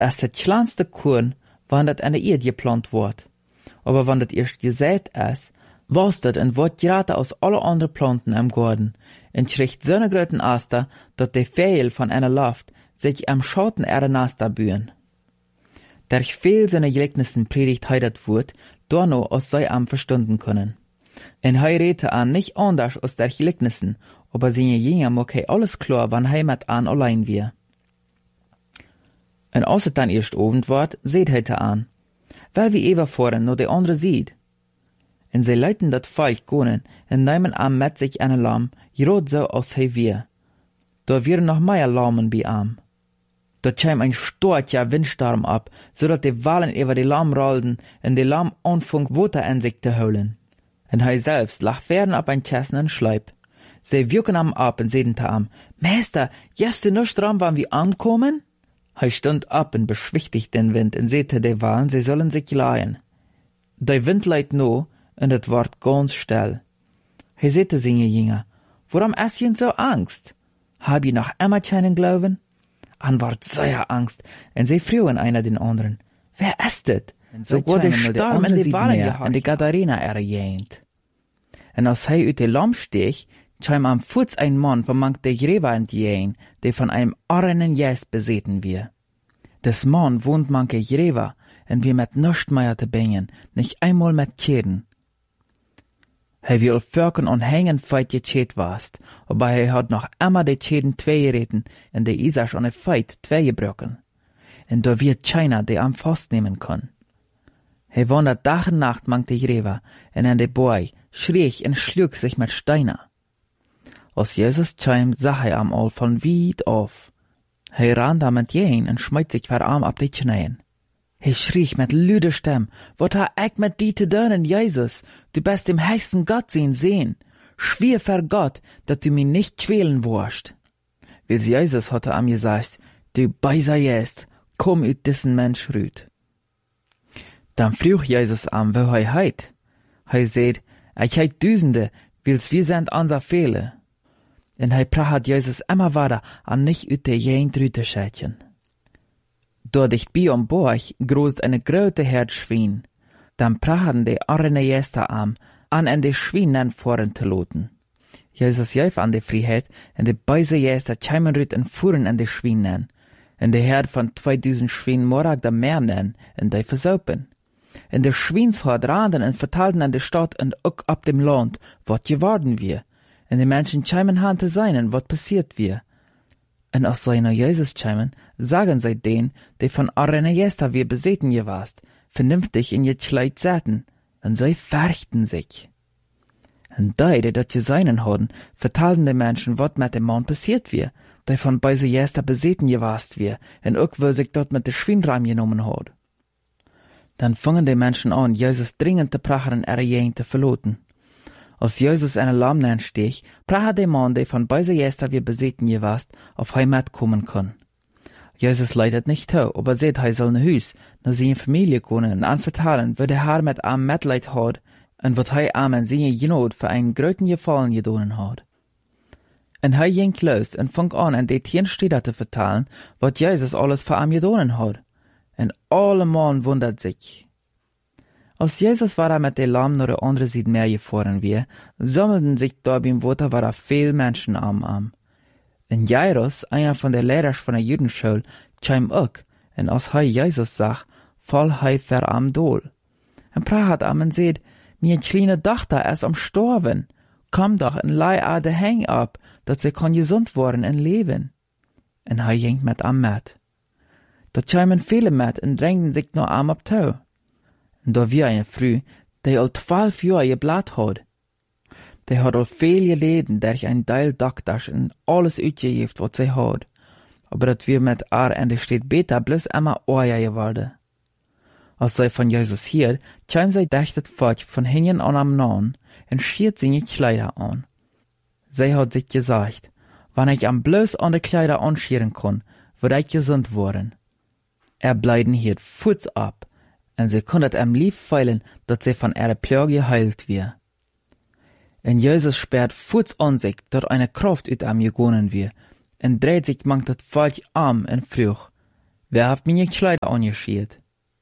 als das kleinste Korn, wann das an der Erde geplant wird. Aber wenn das erst gesät ist, wächst das und wird gerade aus alle anderen Planten im Garten und kriegt so eine großen Aster, dass die Vögel von einer Luft sich am Schatten ihrer Nester bühen. Durch viel seine Gleichnissen predigt heidat wird, da noch aus sei am verstanden können. Und hei redete an nicht anders aus der Gleichnissen, aber seine Jünger mag hei alles klar, wann hei mit an allein wir. Und als es dann erst Abend ward, seht hei an, weil wie Eva vorhin nur die andere sieht. Und sie leiten dat Volk gonen und nehmen am mit sich eine Lamm, grad so als hei wir. Da wären noch mehr Lammen bei am. Da käm ein starker Windsturm ab, so dat die Wellen über die Lamm rollten und die Lamm anfang Wasser in sich zu holen. Und hei selbst lag fern ab ein Chessen und Schleip. Sie wirken am ab und sehten am, Meister, gibst du nicht dran, wann wir ankommen? Hei stund ab und beschwichtigt den Wind und sehte die Wellen, sie sollen sich leihen. Der Wind leiht no, und es ward ganz still. Hei sehte seine Jünger, warum hast ihr so Angst? Hab ihr noch immer keinen Glauben? An ward sehr Angst, und sie frühen einer den anderen, wer ist das? So wurde der Sturm in die Wellen gehabt, und die Gadarena erjähnt. Und als hei ut die Lamm stich, kam am Fuß ein Mann von mank der Jreva entgehen, der von einem armen Jes beseten wir. Des Mann wohnt manke Jreva, und wir mit nischt mehr te bringen, nicht einmal mit Käden. Hei will Völkern und Hängen feit gechet warst, aber hei hat noch immer die Käden zwei gereten, und der Isach an der Feit zwei gebröcken. Und da wird keiner, der am Faust nehmen kann. Hei wandert Tag und Nacht mank der Jreva, und an der Boy schrie und schlug sich mit Steiner. Als Jesus kam, sah er am All von weit auf. Hei rann da mit jen und schmeißt sich vor Arm ab die Knien. Hei schrie mit lüder Stimm, wat ha ich mit die te dönen, Jesus? Du bist dem höchsten Gott sehen. Schwier vor Gott, dat du mich nicht quälen wirst. Weil Jesus hatte am gesagt, du beiser jest, komm ut diesen Mensch rüt. Dann frug Jesus am, wo hei heit. Hei seht, ich heit Düsende, weil's wir sind unser Fehler. Und hei prahat Jesus immer weiter an nicht ut der jen drüte schätchen. Dort dicht bei am Borg großt eine grote Herd Schwein. Dann praten die arne Jester an die Schweinen voren zu loten. Jesus jäuf an die Freiheit, und die beise Jester kämen rüt und fuhren an die Schweinen. Und die Herd von 2000 Schweinen morag da mehr nennen, und die versaupen. Und die Schweinshort randen und verteilten an die Stadt und auch ab dem Land, wat geworden wir. Und die Menschen kämen han zu sein, wat passiert wir. Und als sie nach Jesus kämen, sagen sie denen, die von arne Jester wir beseten je warst, vernünftig in je Kleid säten, und sie fürchten sich. Und die dat geseinen hadden, vertalten den Menschen, wat mit dem Mann passiert wir, die von beise Jester beseten je warst wir, und auch wo sich dort mit de Schweinreim genommen hat. Dann fangen die Menschen an, Jesus dringend zu prachen, jen zu verloten. Als Jesus eine Lamm stich, prache der Mann, der von beise Jester wir beseten je warst, auf Heimat kommen kann. Jesus leidet nicht zu, aber seht, er soll ne Hüs, nach seine Familie kommen und anvertalen, wo der Herr mit am Mitleid hat, und wat er am in seine Genot für einen gröten Gefallen gedonen hat. Und er ging los und fang an die 10 Städte zu vertalen, wat Jesus alles für am gedonen hat. Und alle Mann wundert sich. Als Jesus war mit der Lamm nach der andere Seite Meer gefahren wir, sammelten sich da beim Wasser war viel Menschen am. Und Jairus, einer von der Lehrer von der Judenschule, kam auch, und als er Jesus sah, fall er vor am Dol. Und prahat am und seht, mir kleine Tochter ist am Storben. Komm doch und leih a de Häng ab, dat sie kann gesund worden und leben. Und er ging mit am mit. Da kamen viele mit und drängten sich nur am ab Tau. Und da wir eine Früh, die al 12 Jahre geblatt hat. Die hat al viel geleden, durch ein Teil Doktor und alles uitgegeven wat sie hat. Aber dat wir mit ihr in der Stadt Beta bloß immer Oja geworden. Als sie von Jesus hier, kam sie durch das Volk von hinten an am Nahen und schiert seine Kleider an. Sie hat sich gesagt, wenn ich am bloß an die Kleider anschieren kann, würde ich gesund worden. Bleiben hier Fuß ab, und sie konnte am lieb feilen, dass sie von ihrer Plage geheilt wird. Und Jesus sperrt Fuß an sich, dass eine Kraft ut am gegonnen wird, und dreht sich mangt das Volk am und frug, wer haft mir Kleider angeschiert?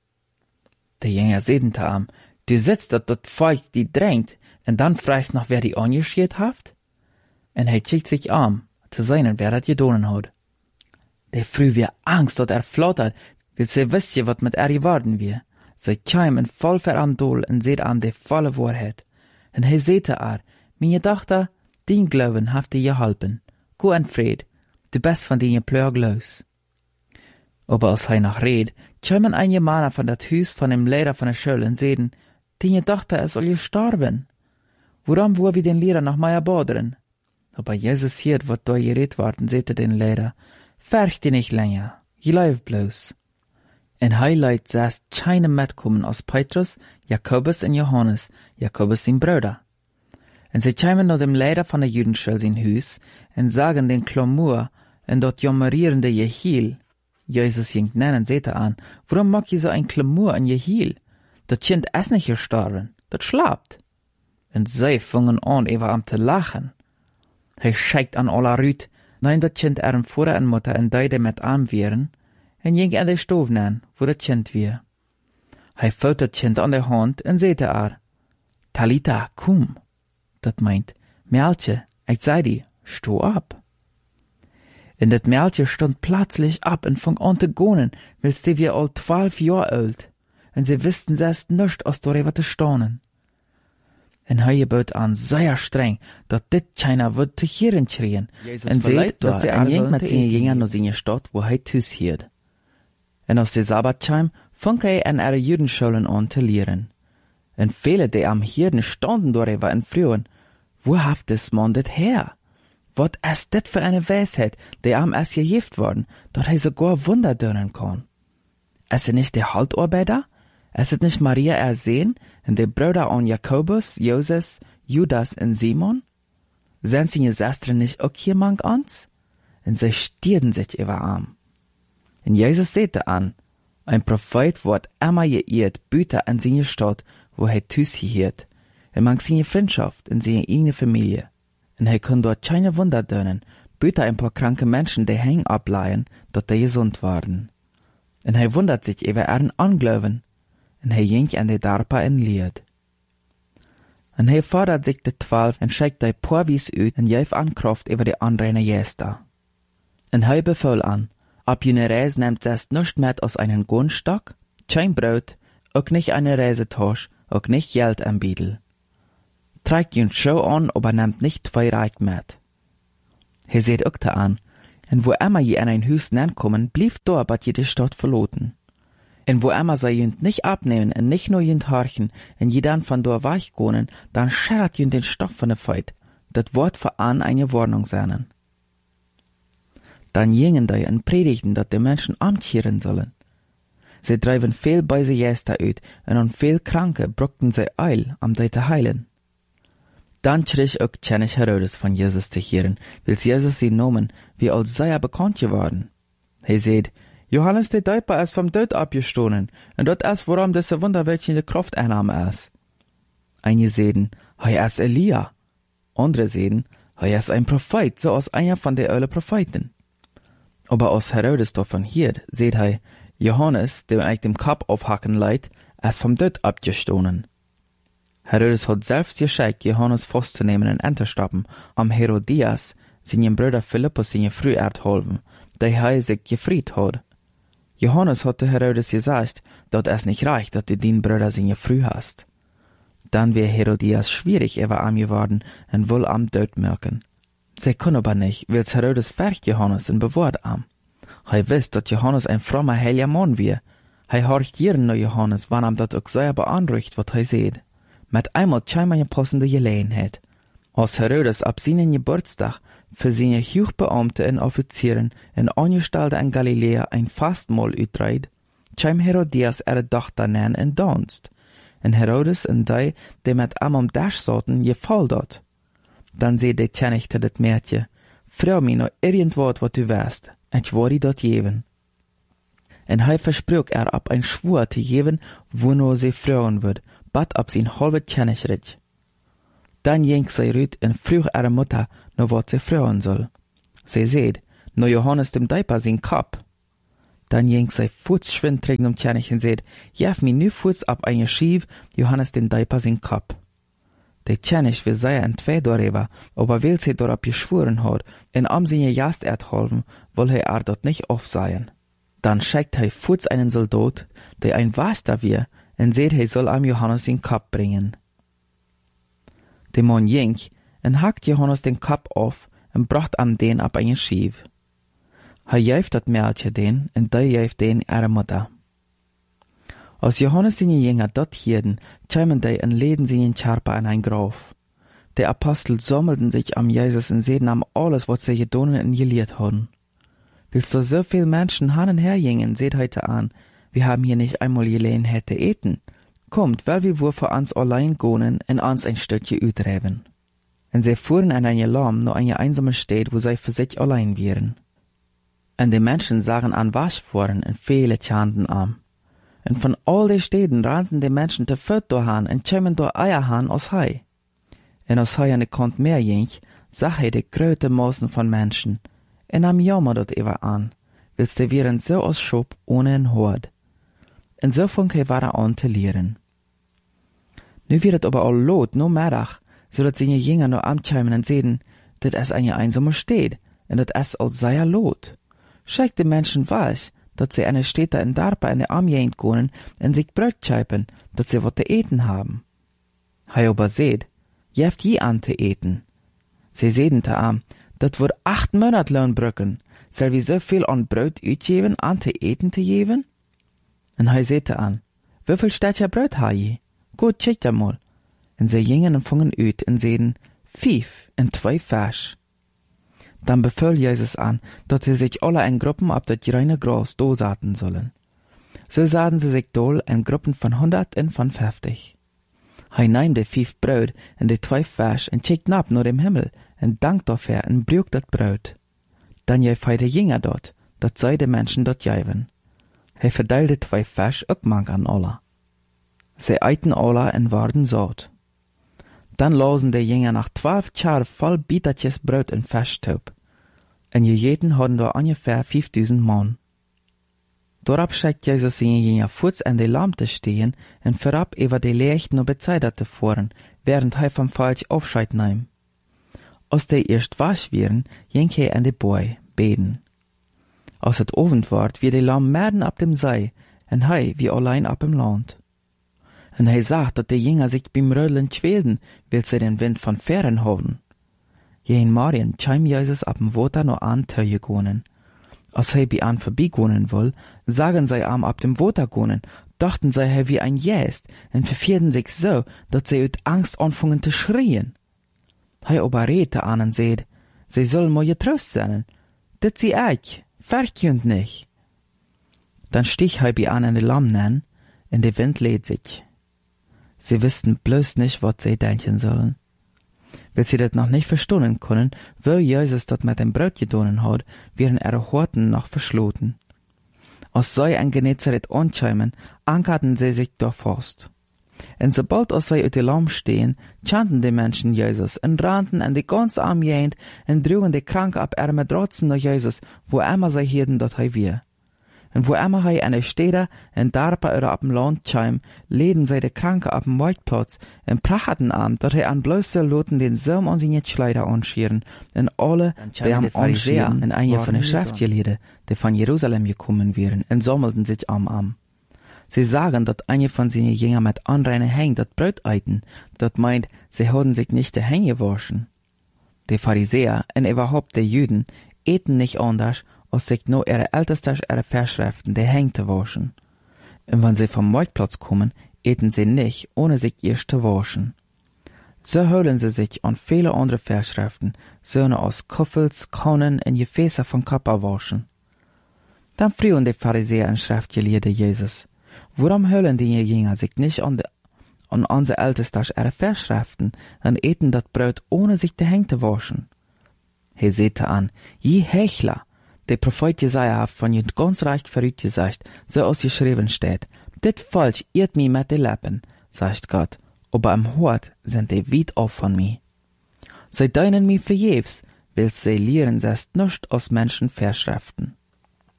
Der Jünger sehten te am, du sitzt dat Volk die drängt, en dann freist noch, wer die angeschiert haft? En hij schickt sich am, te seinen, wer dat gedonen hat. Der früh wir Angst, dat flattert, will se wisst wat mit geworden wir. Se chaimen voll verandol en seht am de volle Wahrheit. En hij sehte meine Tochter, din Glauben haft dir geholpen. Go en Fred, du best von din Plöhr glaus. Aber als hij noch red, chaimen einige Männer von dat Hus von dem Lehrer von der Schule en sehten, din Tochter ist all gestorben. Woran wo wir den Lehrer noch mal boderen? Aber Jesus hiert, wat da gered worden, sehte den Lehrer, färcht die nicht länger, je läuft bloß. En hij leit saß keine mitkommen aus Petrus, Jakobus en Johannes, Jakobus sein Bruder. En sie chaimen nach dem Lehrer von der Judenschule sein Hus, en sagen den Klamur, en dort jammerierende Jehiel. Jesus jingt nennen, seht an, warum mag je so ein Klamur an Jehiel? Dat Kind ist nicht gestorben, dat schlapt. En sie fingen an, am te lachen. Hij scheikt an aller Rüt, nein dat Kind Vater en Mutter en deide met arm wären, en ging an de Stof nan, wo dat Kind wir. Hij fout dat Kind an der Hand en sehte Talita, komm. Dat meint, Mädchen, ich sei die, sto ab. En dat Mädchen stond plötzlich ab en fang an te gonen, wills die wir all 12 Jahr alt, en sie wussten selbst nischt aus darüber te staunen. En hij gebot an sehr streng, dat dit keiner wird te hieren schrien, en seht, dat sie ein mit seine Jünger nach seine Stadt, wo hij thuis hiert. En aus der Sabbatscheim fang hij an ihre Judenschulen an te lehren. En viele, die am Hirden standen darüber en frühen, wo haft des Mann dit her? Wat ist dit für eine Weisheit, die am erst gegift worden, dat hij sogar Wunder dönen kann? Ist es nicht der Haltarbeiter? Ist es nicht Maria ersehen, und die Brüder an Jakobus, Joses, Judas und Simon? Sind seine Schwestern nicht auch jemand ans? Und sie stierden sich über arm. Und Jesus sehte an, ein Prophet wird immer geirrt, Büter an seine Stadt, wo er thuis hiert, en mang seine Freundschaft in seine eigene Familie. Und er kann dort keine Wunder dönen, Büter ein paar kranke Menschen, die hängen ableihen, dort die gesund waren. Und er wundert sich über ihren Anglauben, und er ging an die Darpa in Lied. Und er fordert sich die 12 und schickt die Porwies uit und gef an Kraft über die anderen Gäste. Und er befahl an, ab jene Reise nehmt selbst nicht mit aus einem Gunstock, kein Brot, auch nicht eine Reisetasche, auch nicht Geld am Biedel. Trägt ihn Show an, aber nehmt nicht 2 Reich mit. Er seht auch da an, und wo immer je an ein Haus kommen, blieb da, bat je die Stadt verloten. Und wo immer sie jünd nicht abnehmen, und nicht nur jünd horchen, und je dann von da weichgonen, dann schärrt jünd den Stoff von der Feit, dat Wort für an eine Warnung seinen. Dann jingen die und predigten, dat die Menschen ankehren sollen. Sie treiben viel böse Geister uit, und an viel Kranke bruckten sie Eil, am die zu heilen. Dann schrie auch König Herodes von Jesus zu hören, weil Jesus sie nomen, wie als sei bekannt geworden. Er seht, Johannes der Täufer ist vom Tod abgestoßen, und dort ist, worum diese wunderwelche Kraft einnahme ist. Einige sehen, er ist Elia. Andere sehen, er ist ein Prophet, so als einer von den alten Propheten. Aber aus Herodes davon hier, seht Johannes, dem eigentlich dem Kopf aufhacken leiht, ist vom Tod abgestoßen. Herodes hat selbst geschickt, Johannes festzunehmen und entzustoppen, am Herodias, seinem Bruder Philippus seine Früh ertholfen, der sich gefried hat. Johannes hatte Herodes gesagt, dass es nicht reicht, dass du den Bruder seine Früh hast. Dann wäre Herodias schwierig über ihm geworden und wohl am Tod merken. Sie können aber nicht, weil Herodes fährt Johannes und bewahrt am. Wisst, dass Johannes ein frommer, heiliger Mann wäre. Horcht jeden nach Johannes, wann das auch sehr beanruhigt, was sieht. Mit einmal scheinbar eine passende Gelegenheit. Als Herodes ab seinem Geburtstag für seine Hochbeamte und Offizieren in Angestellte in Galiläa ein Fastmahl utreibt, scheim Herodias ihre Tochter nennen in Donst. Und Herodes und die mit ihm am Tisch saßen, gefällt dort. Dann seht der König zu das Mädchen, freu mich noch irgendwas, was du weißt, ich werde dort geben. Und versprach ab ein Schwur zu geben, wo nur sie freuen wird, bat ab sein halbes Königreich. Dann ging sie rüt und frug ihre Mutter, noch was sie freuen soll. Sie seht, nur Johannes dem Täufer sein Kopf. Dann ging sei Fuß schwind trägen Tjernich und seht, jef mi nu Fuß ab ein Schief, Johannes den Deiper sin Kap. Der Tjernich will sei en zwei darüber, aber will sie dorab geschworen hat, in am sinne Jast erdholven, woll er dort nicht aufseien. Dann schickt Fuß einen Soldat, der ein Waster wir, und seht soll am Johannes den Kap bringen. Der Mann ging, und hackt Johannes den Kap auf, und bracht am den ab ein Schief. Jäft dat Mädchen den, und da jäft den ihre Mutter. Als Johannes seine Jünger dort hielten, kämen die und leden seinen Charpa in ein Grab. Die Apostel sammelten sich am Jesus und sehen am alles, was sie getan und gelehrt haben. Willst du so viel Menschen han und her gingen, seht heute an, wir haben hier nicht einmal gelehen hätte eten. Kommt, weil wir wohl für uns allein gehen und uns ein Stückchen utreiben. Und sie fuhren an eine Lamm nur eine einsame Stadt, wo sie für sich allein wären. Und die Menschen sahen an Waschforen und viele chanten am. Und von all den Städten rannten die Menschen te Föt dohan und kämen do Eier han aus Hai. Und aus Hai an de Kont mehr jink, sah die gröte Massen von Menschen. Und am Jammer dort ewer an, willst die wären so aus Schub ohne ein Hort. Und so fang war an zu lehren. Nu wird aber all lot, no Mittag, so dat seine Jünger nur amkämen und sehen, dat es eine einsame Stadt, und dat es als sei lot. Schickt die Menschen weiß, dat sie eine Städte in Darpa in der Armjähnt gehen und sich Brot scheipen, dat sie wat zu eten haben. Hei aber seht, jeft je an zu eten. Sie sehen te am, dat wird 8 Monat Lohn brücken, soll wie so viel an Brot utgeben, an zu eten zu geben? Und hei seht an, wieviel Städtchen Brot ha je? Gut, checkt ja mal. Und sie gingen und fangen ut und sehen, 5 und 2 Fisch. Dann befahl Jesus an, dass sie sich alle in Gruppen ab das grüne Gras dosaten sollen. So sahen sie sich dol in Gruppen von 100 und von 50. Hei nahm die 5 Brot und die 2 Fisch und schickt ab nur dem Himmel und dankt dafür und brügt das Brot. Dann jäf hei die Jünger dort, dat sei die Menschen dort jäven. Hei verteilte 2 Fisch auch mang an alle. Sie eiten alle und waren satt. Dann losen die Jünger nach 12 Jahren voll Bietertjes Brot und Fischtaub. Und jeden hadden da ungefähr 5000 Mann. Dorab schickt Jesus seine Jünger Fuß an die Lampe stehen und vorab über die Licht nur bezeiderte fuhren, während er vom Falsch Aufscheid nahm. Als die erst wasch wären, ging er an die Boy beten. Als het Abend ward, wie die Lamm merden ab dem See, und hei wie allein ab dem Land. Und er sagt, dass die Jünger sich beim Rödeln quälten, weil sie den Wind von Fern haben. Jeden Morgen kam Jesus ab dem Wasser noch an Töje gehen. Als er bei an vorbeigehen will, sagen sie am ab dem Wasser gehen, dachten sie er wie ein Jäst und verfierden sich so, dass sie ut Angst anfangen zu schreien. Er aber redete an und seht, sie sollen mal getrost sein, dat sie euch, verkünd nicht. Dann stich er bei an in die Lamm nennen, und der Wind lädt sich. Sie wussten bloß nicht, was sie denken sollen. Weil sie das noch nicht verstehen können, weil Jesus das mit dem Brot getan hat, wären ihre Horten noch verschlossen. Als sie in Genezareth ankämen, ankerten sie sich da fast. Und sobald als sie auf die Lamm stehen, chanten die Menschen Jesus und rannten an die ganze Armjähnt und trugen die Kranke ab ihre Matratzen nach Jesus, wo immer sie hielten, dass er wir. Und wo immer er eine Städte in Darpa oder ab dem Land kam, leden sie die Kranke ab dem Marktplatz und prachten an, dass er an bloße Loten den Saum an seine Kleider anschieren und alle, die am anschieren, in eine von den Schriftgelehrten, die von Jerusalem gekommen wären, und sammelten sich am. Sie sagen, dass eine von seinen Jüngern mit anderen Hängen das Brot eiten, das meint, sie haben sich nicht die Hänge gewaschen. Die Pharisäer und überhaupt die Juden eten nicht anders, als sich nur ihre Ältesten ihre Verschriften die Hänge zu waschen. Und wenn sie vom Marktplatz kommen, eten sie nicht, ohne sich erst zu waschen. So holen sie sich an viele andere Verschriften, Söhne aus Kuffels, Kannen und Gefäße von Kappa waschen. Dann frühen die Pharisäer und Schriftgelehrte Jesus, warum holen die Jünger sich nicht an unsere Ältesten ihre Verschriften und eten das Brot, ohne sich die Hände zu waschen? Er sehte an, je Hechler, der Prophet Jesaja hat von jüd ganz recht verrückt gesagt, so als geschrieben steht, dit falsch irrt mi mit de Lippen, sagt Gott, aber am Hort sind die weit auf von mi. Sie deinen mi vergebs, weil sie lehren selbst nicht aus Menschen Verschriften.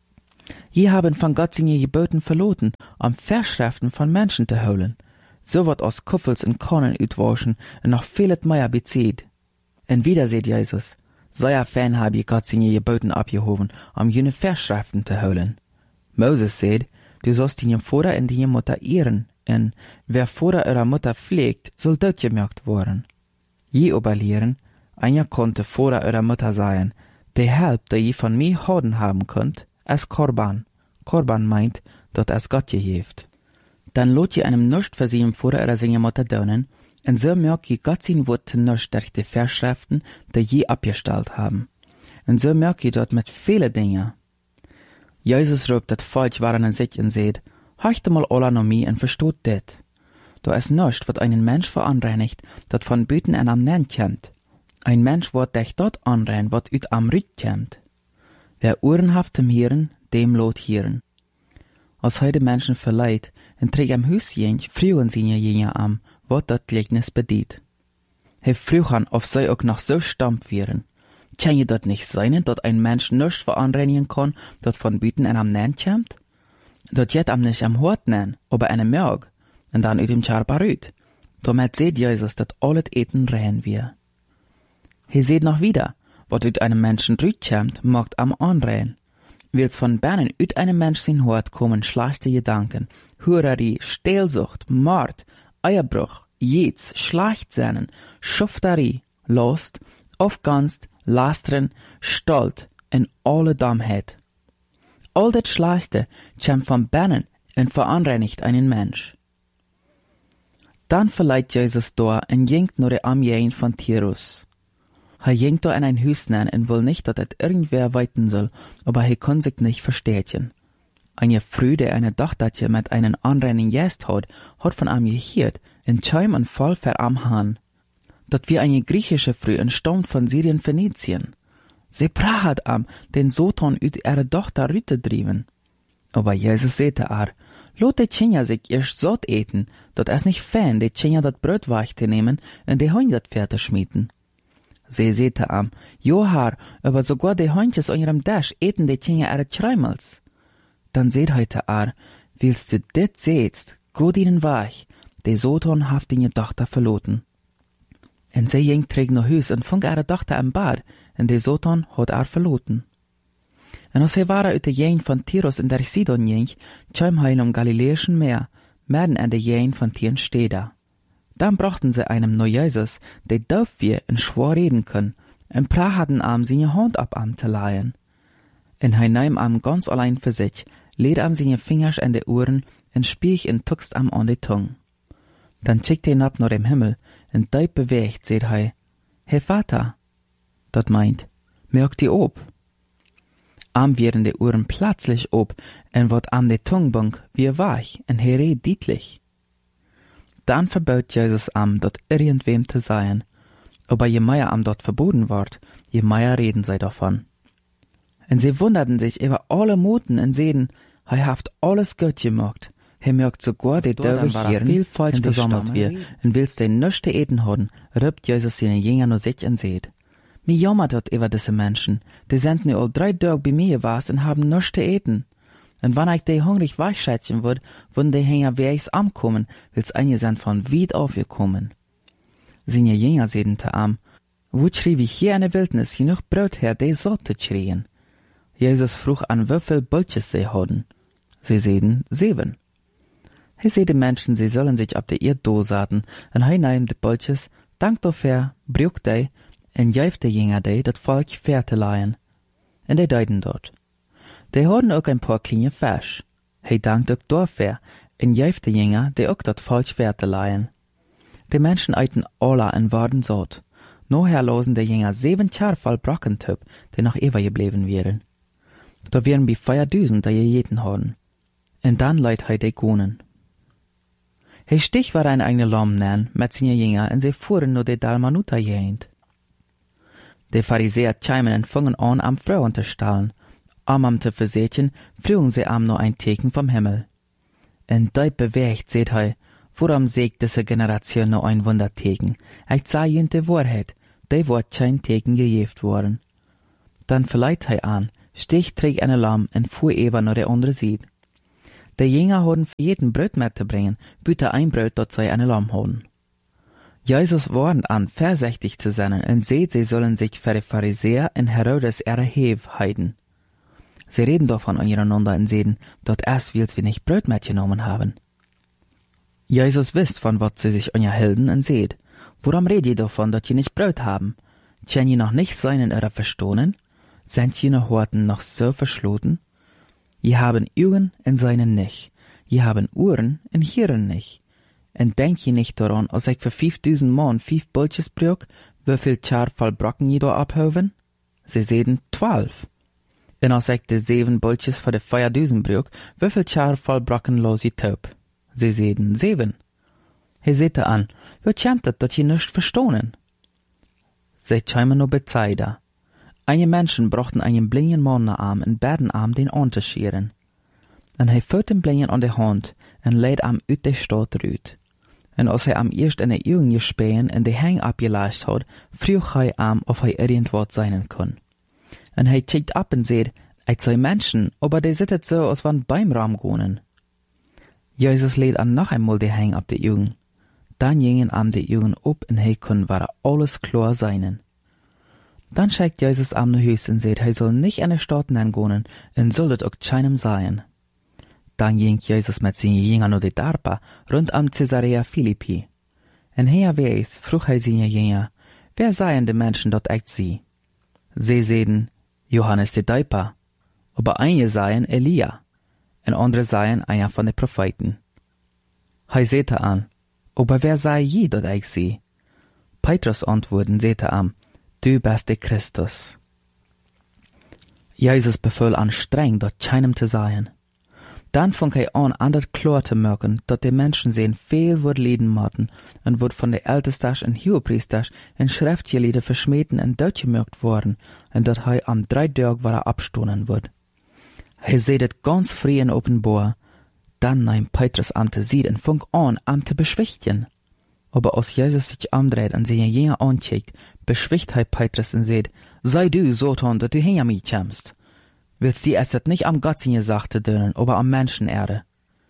Je haben von Gott seine Geboten verloten, Verschriften von Menschen zu holen. So wird aus Kuffels und Kornen utwaschen und noch vieles mehr bezieht. Und wieder seht Jesus, sehr fern habe ich Gott seine Geboten abgehoben, jene Verschriften zu holen. Moses sagt, du sollst deine Vater und deine Mutter ehren, und wer Vater oder Mutter pflegt, soll totgemacht werden. Je überlehren, einer konnte Vater oder Mutter sein, der Help, die je von mir Hoden haben könnt, als Korban. Korban meint, dat es Gott geeft. Dann lot je einem nicht für seinem Vater oder seine Mutter donen, und so merkt je Gott sein Wort nicht durch die Verschriften, die je abgestellt haben. Und so merkt je dort mit vielen Dingen. Jesus rückt dat falsch waren in sich und seht, horcht mal alle noch mir und versteht det. Da ist nichts, wat einen Mensch veranreinigt, dat von Büten en am Nen kämmt. Ein Mensch wird dich dort anrein, wat ut am Rüt kämmt. Wer Ohren haft zum Hören, dem lot hören. Als heute Menschen verleiht, und trägt am Hüsjen, frühen sie jener am, wat dat Gleichnis bedient. He frühan, auf sei auch noch so stamp wären. Kann je dat nicht sein, dat ein Mensch nichts veranreinigen kann, dat von Büten en am Nen kämmt? Dat jet am nicht am Hort nen, aber eine Merg, und dann ut im Charparüt. Damit seht Jesus, dat alles Eten rein wir. He seht noch wieder, wat ut einem Menschen drüt kämmt, mogt am anrein. Wills von Bernen ut einem Mensch sin Hort kommen schlechte Gedanken, Hurerei, Stehlsucht, Mord, Eierbruch, Jets, Schlachtsehnen, Schufterei, Lust, Aufganst, Lastren, Stolz en alle Dummheit. All dat Schlechte kämmt von Bernen und veranreinigt einen Mensch. Dann verleiht Jesus da und jinkt nur der Armeen von Tirus. Er jinkt da in ein Hüs nen und will nicht, dass et irgendwer weiten soll, aber er kann sich nicht verstehen. Eine Früh, der eine Tochtertje mit einem anreinen Gäst hat von ihm gehört, in Scheim und voll am Hahn. Dat wie eine griechische Früh entstammt von Syrien Phönizien. Sie prahat am, den Soton ut ihre Tochter Rüte drieben. Aber Jesus sehte lot de Tschinja sich erst satt eten, dat es nicht fein, de Tschinja dat Brot weich zu nehmen und de Heun dat Pferde schmieden. Sie sehte am, Johar, aber sogar de Heuntjes an ihrem Dash eten de Tschinja ihre Schreimels. Dann seht heute willst du dit sehtst, gut ihnen weich, de Soton haft deine Tochter verloten. En sie ging träg no Hüs und funk ihre Tochter im Bad, en de Soton hat verloten. En als waren uit de jeen van Tirus in der Sidon jeng, tschäum heil Galiläischen Meer, werden an de jeen von Tieren Steder. Dann brachten sie einem no Jesus, der darf wir in schwor reden können, en prahaten am seine Hand ab am te leihen. En hij nahm am ganz allein für sich, lädt am seine Fingers an de Ohren, en spiech en tuckst am an de Tung. Dann schickt ihn ab nach dem Himmel, en deut bewegt, seht hij, Herr Vater, dat meint, merkt die ob. Am werden de Ohren plötzlich ob, en wat am de Tungbunk wie weich, en he red dietlich. Dann verbaut Jesus am, dort irgendwem zu sein, aber je mehr am dort verboten ward, je mehr reden sie davon. En sie wunderten sich über alle Moten en sehen, he haft alles gut gemacht, he merkt sogar de Dörre hier viel falsch versammelt wir, en willst den nöchte eten haben, rübt Jesus seine Jünger nur sich en seht. Mi jammert dort über diese Menschen, die sind nur all 3 Tage bei mir was und haben nichts zu eten. Und wenn ich die hungrig weichschätzen würd, würden die Hänger wie ich's ankommen, wills einige sind von weit aufgekommen. Seine Jünger sehen te am, wo schrie wie hier in der Wildnis genug Brot her, die sollte schrien. Jesus frug an wieviel Bulches sie hatten. Sie sehen 7. He seh die Menschen, sie sollen sich ab der Erd dosaten, und he nahm die Bulches, dankt dafür, brück die, en jäifte Jünger die, dat Volk Pferde leihen. En die deuten dort. Die hadden ook ein paar kleine Fisch. He dankt ook dafür, en jäifte Jünger, die ook dat Volk Pferde leihen. Die Menschen eiten alle en waren satt. Noher losen die Jünger 7 Jahre voll Brockentyp, die noch ewig geblieben wären. Da wären wie 4.000, die jeten hadden. En dann leit he die Gonen. He stich war ein eigene Lamm nen, mit seine Jünger, en sie fuhren nur die Dalmanuta jehnt. Die Pharisäer cheimen und fangen an, am Frauen zu stahlen. Am zu versetzen, frühen sie am nur ein Teken vom Himmel. Und dort bewegt, seht he, worum sägt diese Generation nur ein Wunderteken? Ich sah ihnen die Wahrheit, die wird kein Teken gejeft worden. Dann verleiht he an, stich träg eine Lamm en fuhr Eva naar de andere Seite. De Jünger hadden für jeden Brot mit zu bringen, büte ein Brot, dat sie eine Lamm hadden. Jesus warnt an, vorsichtig zu sein, und seht, sie sollen sich für die Pharisäer und Herodes ihre Hev heiden. Sie reden davon untereinander und sehen, dort erst wills wir nicht Brot mitgenommen haben. Jesus wisst, von was sie sich unterhalten und seht, warum redet ihr davon, dass ihr nicht Brot haben? Können ihr noch nicht seinen oder verstohnen? Sind jene Horten noch so verschloten? Ihr haben Augen und seinen nicht. Ihr haben Ohren und hören nicht. Und denkt ihr nicht daran, als ich für 5000 Mann 5 Bultjes brüch, wie viel Char voll Brocken ihr da abhöven? Sie sehen 12. Und als ich de 7 Bultjes für de 4000 brüch, wie viel Char voll Brocken los ihr taub? Sie sehen 7. He seht an, wie kämmt het, dat ihr nicht verstohnen? Sie kämen nur Bezeida. Einige Menschen brachten einen blinden Mann nach Arm und baten Arm den anzuscheren. Und er führt den Blinden an die Hand und lädt am uit der Stadt rüt. Und als er am erst in die Augen gespähen und die Hang abgelascht hat, frug er am, ob er irgendwas sein kann. Und er checkt ab und sagt, ich sei Menschen, aber die sittet so, als wann beim Raum gehen. Jesus lädt an noch einmal die Hang ab die Augen. Dann gingen am die Augen ab und er kann war alles klar sein. Dann schickt Jesus am nach Haus und sagt, er soll nicht in der Stadt hingehen und soll das auch keinem sein. Dann ging Jesus mit seinen Jüngern nach der Darpa rund am Caesarea Philippi. Und herwegs frug er seine Jünger, wer seien die Menschen dort echt sie? Sie sehen, Johannes der Täufer, aber einige seien Elia, und andere seien einer von den Propheten. Er sagte an, aber wer sei je dort echt sie? Petrus antworten, sagte an, du bist der Christus. Jesus befahl an streng, dort keinem zu sein. Dann fing er an das klar zu merken, dass die Menschen sehen viel wird leiden müssen und wird von der Ältesten und Hohepriester in Schriftgelehrten verschmähten und durchgemerkt worden und dass er am 3 Tag war abstoßen wird. Er seht es ganz frei und offenbar. Dann nahm Petrus am zu sehen und fing an, am zu beschwichtigen. Aber als Jesus sich umdreht und seine Jünger ancheckt, beschwicht er Petrus und sagt, sei du, Satan, dass du hinter mich kommst. Willst du es nicht am Gott seine Sache dönen, aber am Menschenerde?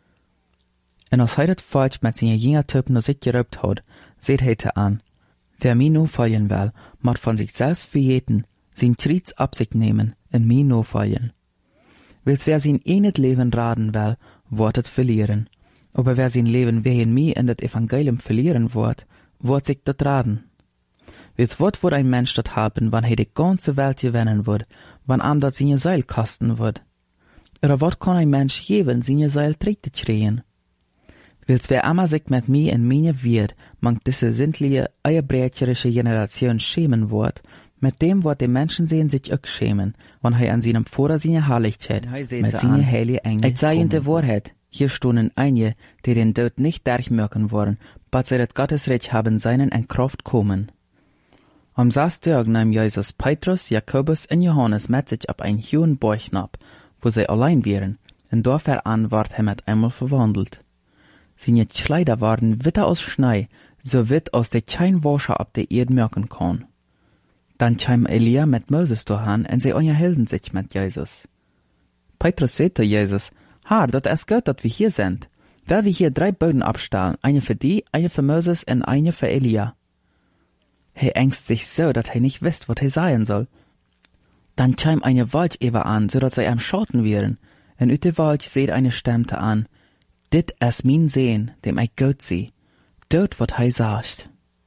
Und als er das falsch mit seinen Jüngertypen noch sich gerübt hat, seht er an, wer mir nur folgen will, muss von sich selbst verjeten, sein Kreuz ab sich nehmen und mir nur folgen. Willst wer sein eines Leben raten will, wird es verlieren. Aber wer sein Leben wegen mir in das Evangelium verlieren wird sich das raten. Willst wird ein Mensch das haben, wann er die ganze Welt gewinnen wird, wann ihm das seine Seil kosten wird? Oder was kann ein Mensch geben, seine Seil treten kriegen? Willst wer immer sich mit mir in meine wird, man diese sindliche, eierbrecherische Generation schämen wird, mit dem wird die Menschen sehen sich auch schämen, wann er an seinem Vater seine Herrlichkeit, mit seiner heilige Engel. Ich sage in der Wahrheit, hier stunden einige, die den Tod nicht durchmerken wollen, bis sie das Gottesreich haben seinen in Kraft kommen. Am 6. Tag nahm Jesus Petrus, Jakobus und Johannes mit sich ab einen hohen Berg ab, wo sie allein wären, und dafür an ward er mit einmal verwandelt. Seine Kleider waren witter aus Schnee, so witt als der kein Wascher ab der Erde merken kann. Dann kam Elia mit Moses dahin, und sie unterhielten sich mit Jesus. Petrus sagte Jesus, Herr, dat ist gut, dat wir hier sind. Weil wir hier 3 Böden abstahlen, eine für die, eine für Moses und eine für Elia. Er ängst sich so, dass er nicht wisst, was er sagen soll. Dann kam eine Waldeber an, so dass sie am Schatten wären, und ut der Wald seht eine Stimme an, dit ist mein Sehen, dem ich gut sieh, dort wat er sagt.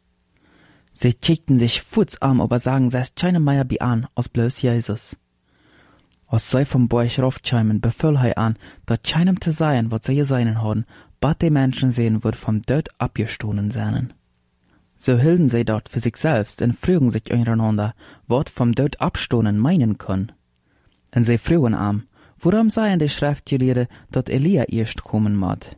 Sie schickten sich futs am, aber sagen, sie ist keine Meier bi an, als bloß Jesus. Als sie vom Berg raufkämen, befahl er an, dass keinem zu sein, was sie sein haben, bat die Menschen sehen wird vom Tod abgestohlen seien. So hielten sie dort für sich selbst und frügen sich untereinander, was vom Tod abstohlen meinen können. Und sie frügen am, warum seien die Schriftgelehrten, dass Elia erst kommen mod.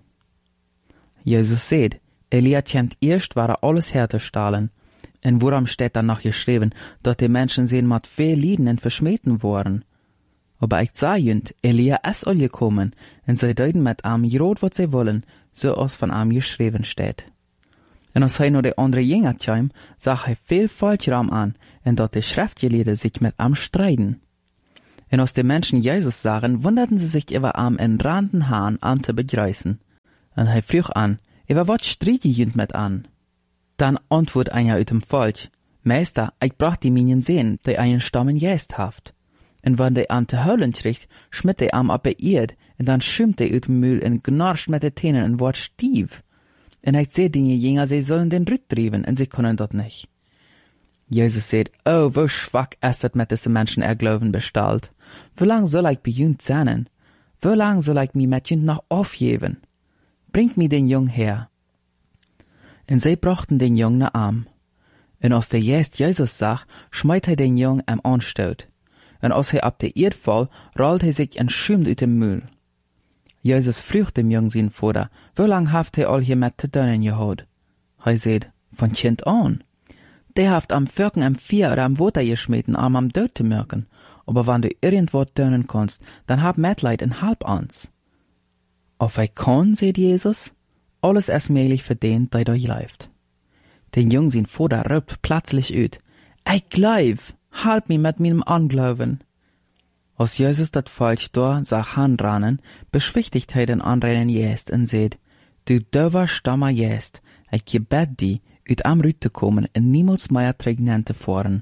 Jesus sagt, Elia kämt erst, war alles herzustellen. Und warum steht dann noch geschrieben, dass die Menschen sehen mod viel Lieden und verschmähten worden? Aber ich sah jünd, Elia ist all gekommen, und sie deuten mit am Jod, was sie wollen, so als von am geschrieben steht. Und als er noch die andere Jünger kam, sah er viel falsch an, und dort die Schriftgelehrten sich mit am streiten. En als de Menschen Jesus zagen, wunderten sie sich über en randen Hahn an te begreißen. En hij vroeg an, über wat striet je junt met an? Dan antwoord einer uit dem Volk, Meister, ich brach die Minien sehen, die einen Stammen jäst haft. En wann de am te huilen kriegt, schmitt de am op Erd, en dan schimt de uit dem Mühl en gnarscht met de Tenen en wordt stief. En ich seh die Jünger, sie sollen den Rüt driven, en sie können dort nicht. Jesus sagt, oh, wo schwach ist es mit diesen Menschen Glauben bestellt. Wie lang soll ich bei jünt sein? Wie lang soll ich mich mit jünt noch aufgeben? Bringt mir den Jungen her. Und sie brachten den Jungen nach Arm. Und als der Jesus sah, schmeit er den Jungen am Anstoot. Und als er ab der Erde fall, rollt er sich en schümt uit dem Mühl. Jesus vroeg dem Jungen sein Vater, wie lang haft er all hier mit te doen gehad? Er sagt, von Kind an. Der haft am Völken am Vier oder am Water geschmeten, am Död zu merken. Aber wenn du irgendwas tun kannst, dann hab Mitleid en halb ans. Auf er kann, sagt Jesus, alles ist möglich für den, der da läuft. Den Jungen sein Vater ruft plötzlich ut, ich glaub, halb mich mit meinem Anglauben. Als Jesus dat Volk da sah hanrannen, beschwichtigt er den anderen Jest und sagt, du döver stammer Jest, ich gebet die, uit am Rüt te kommen en niemals mehr Trägnente fahren.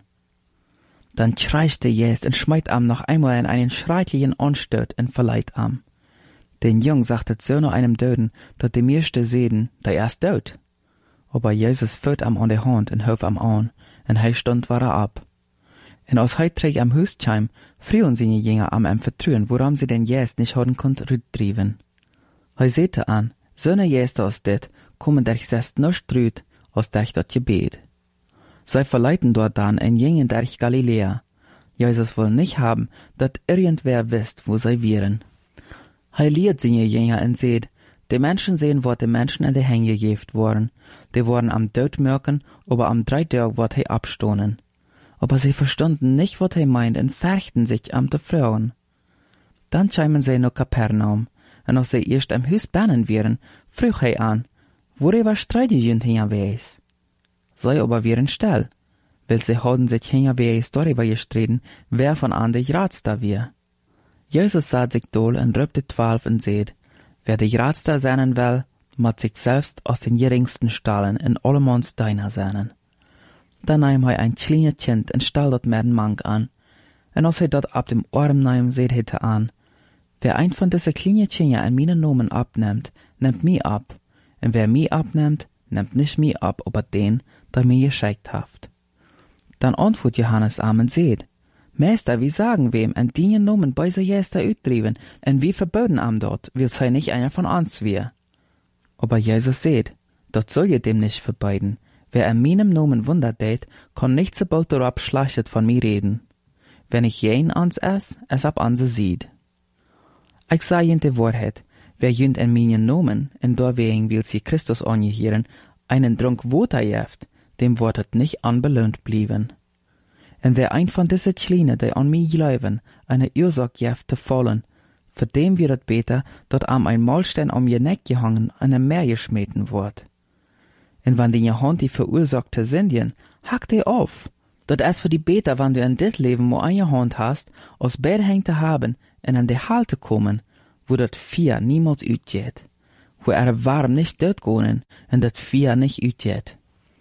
Dann kreischte Jest und schmeit am noch einmal in einen schrecklichen Anstoot und verleiht am. Den Jung sagte so noch einem Döden, dat die meiste sehen, der erst död. Aber Jesus führt am an der Hand und hört am an, und hei stund war ab. Und als hei träg am Hüstscheim, frühen seine Jünger am vertrühen, woran sie den Jest nicht haben konnt Rüt driven. Hei sehte an, so ne Jest aus det, kommen der sest nicht Rüt, als der dort gebet. Sei verleiten dort dann en Jungen der Galiläa. Jesus will nicht haben, dat irgendwer wisst, wo sei wären. Hei liert seine Jünger und seht, die Menschen sehen, wo die Menschen in die Hänge gejeft worden. Die worden am Tod merken, aber am 3 Tag wird hei abstonen. Aber sie verstunden nicht, was hei meint, und färchten sich am de Frauen. Dann scheimen sie nach Kapernaum, und als sie erst am Hüs bannen wären, frug hei an, worüber streiten jünt hingewees? Sei aber wären still, weil sie hadden sich hingewees darüber gestritten, wer von an der Ratster wär. Jesus sah sich dohl und rübt die 12 und seht, wer der Ratster sein will, mat sich selbst aus den geringsten Stallen in allemans deiner sein. Dann nahm er ein kleines Kind und stall dort mit den Mank an, und als er dort ab dem Arm nahm, seht er an, wer ein von diese kleinen Kinder an meinen Nomen abnimmt, nimmt mich ab, und wer mich abnimmt, nimmt nicht mich ab, aber den, der mir geschickt haft. Dann antwortet Johannes am und seht, Meister, wie sagen wem, en die Nomen bei se Jester utdriven, en wie verboten am dort, will sei nicht einer von uns wir. Aber Jesus seht, dort soll ihr dem nicht verbeiden. Wer an meinem Nomen Wunder tät, kann nicht so bald darauf schlechtet von mir reden. Wenn ich jen ans es ab anse sieht. Ich sag jen die Wahrheit, wer jünt an meinen Nomen, en dorwegen will sie Christus angehieren, einen Trunk Water jeft, dem wortet nicht anbelohnt blieben. Und wer ein von diese Kleine, die an mich glauben, eine Ursache jeft zu fallen, für dem wird es besser, dort am ein Mahlstein um ihr Neck gehangen, an ein Meer geschmeten wird. Und wenn die Hand die verursachte Sindien, hack die auf. Dort ist für die Beter, wenn du in dit Leben wo eine Hand hast, aus beide Hände zu haben, und an die Halte kommen, wo dat Vier niemals utgeht. Wo warm nicht dort gehen, und dat Vier nicht utgeht.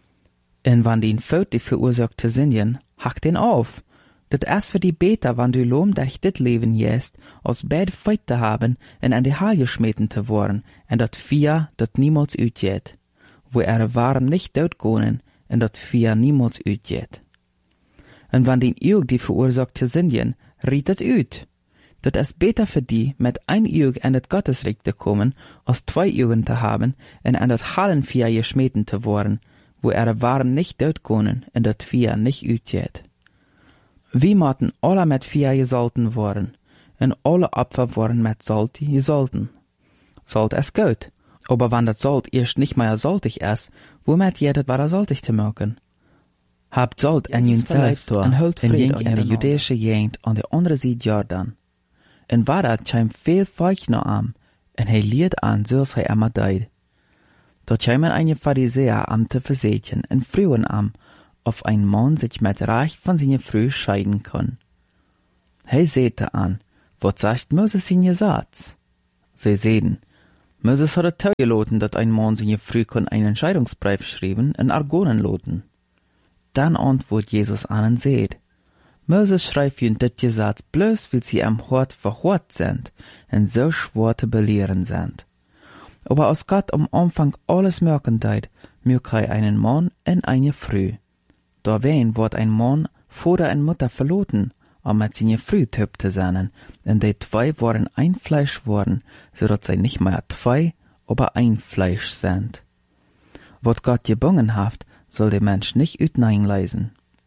Und wenn die Fout die verursachte Sindien, hack den auf. Dat ist für die Beter, wenn du lohm durch dit Leben jest, aus beide Feit zu haben, und an die Halle geschmeten zu worden, und dat Vier dat niemals utgeht. Wo warm nicht dort gehen, und dat Vier niemals utgeht. Und wenn den Ug die verursachte Sindien, riet het ut. Dat ist besser für die, mit ein Ug in das Gottesreich zu kommen, als 2 Ugen zu haben, und an das Hallen Vier geschmeten zu worden, wo warm nicht dort gehen, und dat Vier nicht utgeht. Wie mochten alle mit Vier gesalten worden, und alle Opfer worden mit Salt gesalten. Salt ist gut, aber wenn das Salt erst nicht mehr saltig ist, womit jedet war saltig zu merken? Habt Salt en jün selbst en hult Fried in der jüdische Gegend an der anderen Seite Jordan. En war dat scheint viel Volk noch am, en hij liert an, zoals hij immer deed. Dort scheimen einige Pharisäer am te versätchen en frühen am, auf ein Mann sich mit Recht von seiner Früh scheiden kann. Hij zette aan, wat zegt Moses in je Satz? Sie zeiden, Moses hat toegelaten dat ein Mann seine Frau kon einen Scheidungsbrief schreiben en argonen loten. Dann antwortet Jesus an und sagt, Moses schreibt in dit Gesetz bloß, weil sie am Hort verhort sind und so schwer zu belehren sind. Aber als Gott am Anfang alles merken deut, mögt einen Mann und eine Frau. Dawein wird ein Mann Vater und Mutter verloten, um mit seiner Frau töp zu sein, und die zwei waren ein Fleisch worden, so dass sie nicht mehr zwei, aber ein Fleisch sind. Wat Gott gebungen haft, soll der Mensch nicht utnein leisen.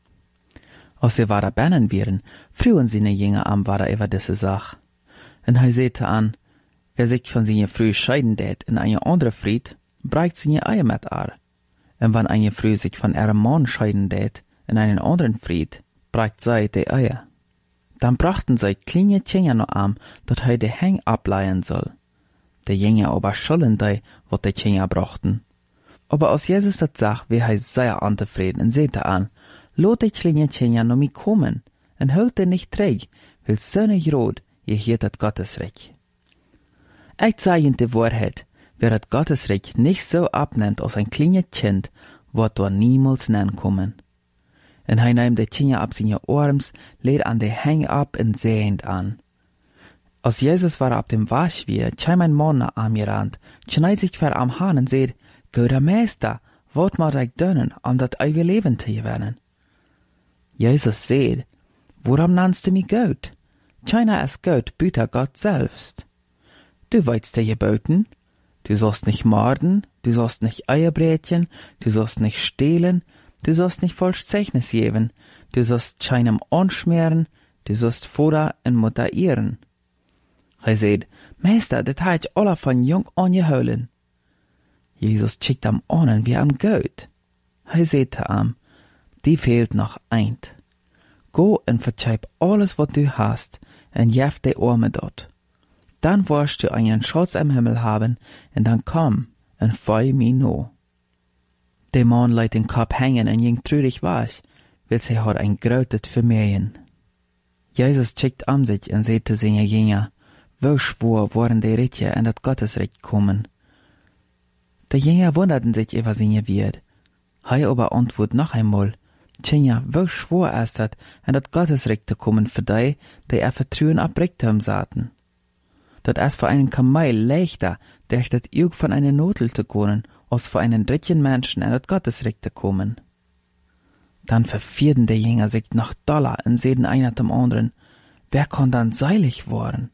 Als sie wahrer Bennen wären, frühen seine Jünger am wahrer über diese Sach. Und er sagte an, wer sich von seiner Frau scheiden tät in eine andere Fried, breicht seine Eier mit ar. Und wenn eine Frau sich von ihrem Mann scheiden tät in einen anderen Fried, breicht sie die Eier. Dann brachten sie kleine Kinder noch an, dat er die Heng ableihen soll. Die Jünger aber schulden die, wat die Kinder brachten. Aber als Jesus das sagt, wie er sehr unzufrieden und sagte an, lot die kleine Kinder noch mi kommen, und hüllt die nicht träg, weil so nicht rot, je hier das Gottesreich. Ich sage Ihnen die Wahrheit, wer das Gottesreich nicht so abnimmt als ein kleines Kind, wird dort niemals nennen kommen. Und er nahm die Kinder ab seine Arms, lädt an die Hänge ab und sehend an. Als Jesus war ab dem Waschwier, kam ein Mann nach ihm gerannt, schneit sich vor am Hahn und sagt, Guter Meister, wat moet ich doen, um das ewige Leben zu gewinnen? Jesus sagt, warum nennst du mich gut? Keiner ist gut, büter Gott selbst. Du weißt die Geboten, du sollst nicht morden, du sollst nicht Eierbrechen, du sollst nicht stehlen, du sollst nicht falsch Zeugnis geben, du sollst keinem anschmieren, du sollst Vater und Mutter ehren. Er sagt, Meister, das hat ich alle von jung an geholen. Jesus schickt am an wie am Gott. Er sagte ihm, die fehlt noch eins. Go und verzeih alles, was du hast, und jef die Arme dort. Dann wirst du einen Schatz im Himmel haben, und dann komm und folge mir no. Der Mann lässt den Kopf hängen und ging traurig weg, weil sie hat ein Großes Vermehren. Jesus schickt um sich und sagte seine Jünger, wo schwor waren die Rätje in das Gottesreich kommen. Die Jünger wunderten sich über seine Wert. Er aber antwortet noch einmal, Tja, wo schwor ist das, in das Gottesreich zu kommen für die, die ihr Vertrauen abbreckt haben saten. Dat ist für einen Kamel leichter, durch das Jug von einer Notel zu gehen, als für einen dritten Menschen in das Gottesreich zu kommen. Dann verfierden die Jünger sich noch doller und sehen einer zum anderen, wer kann dann seilig worden?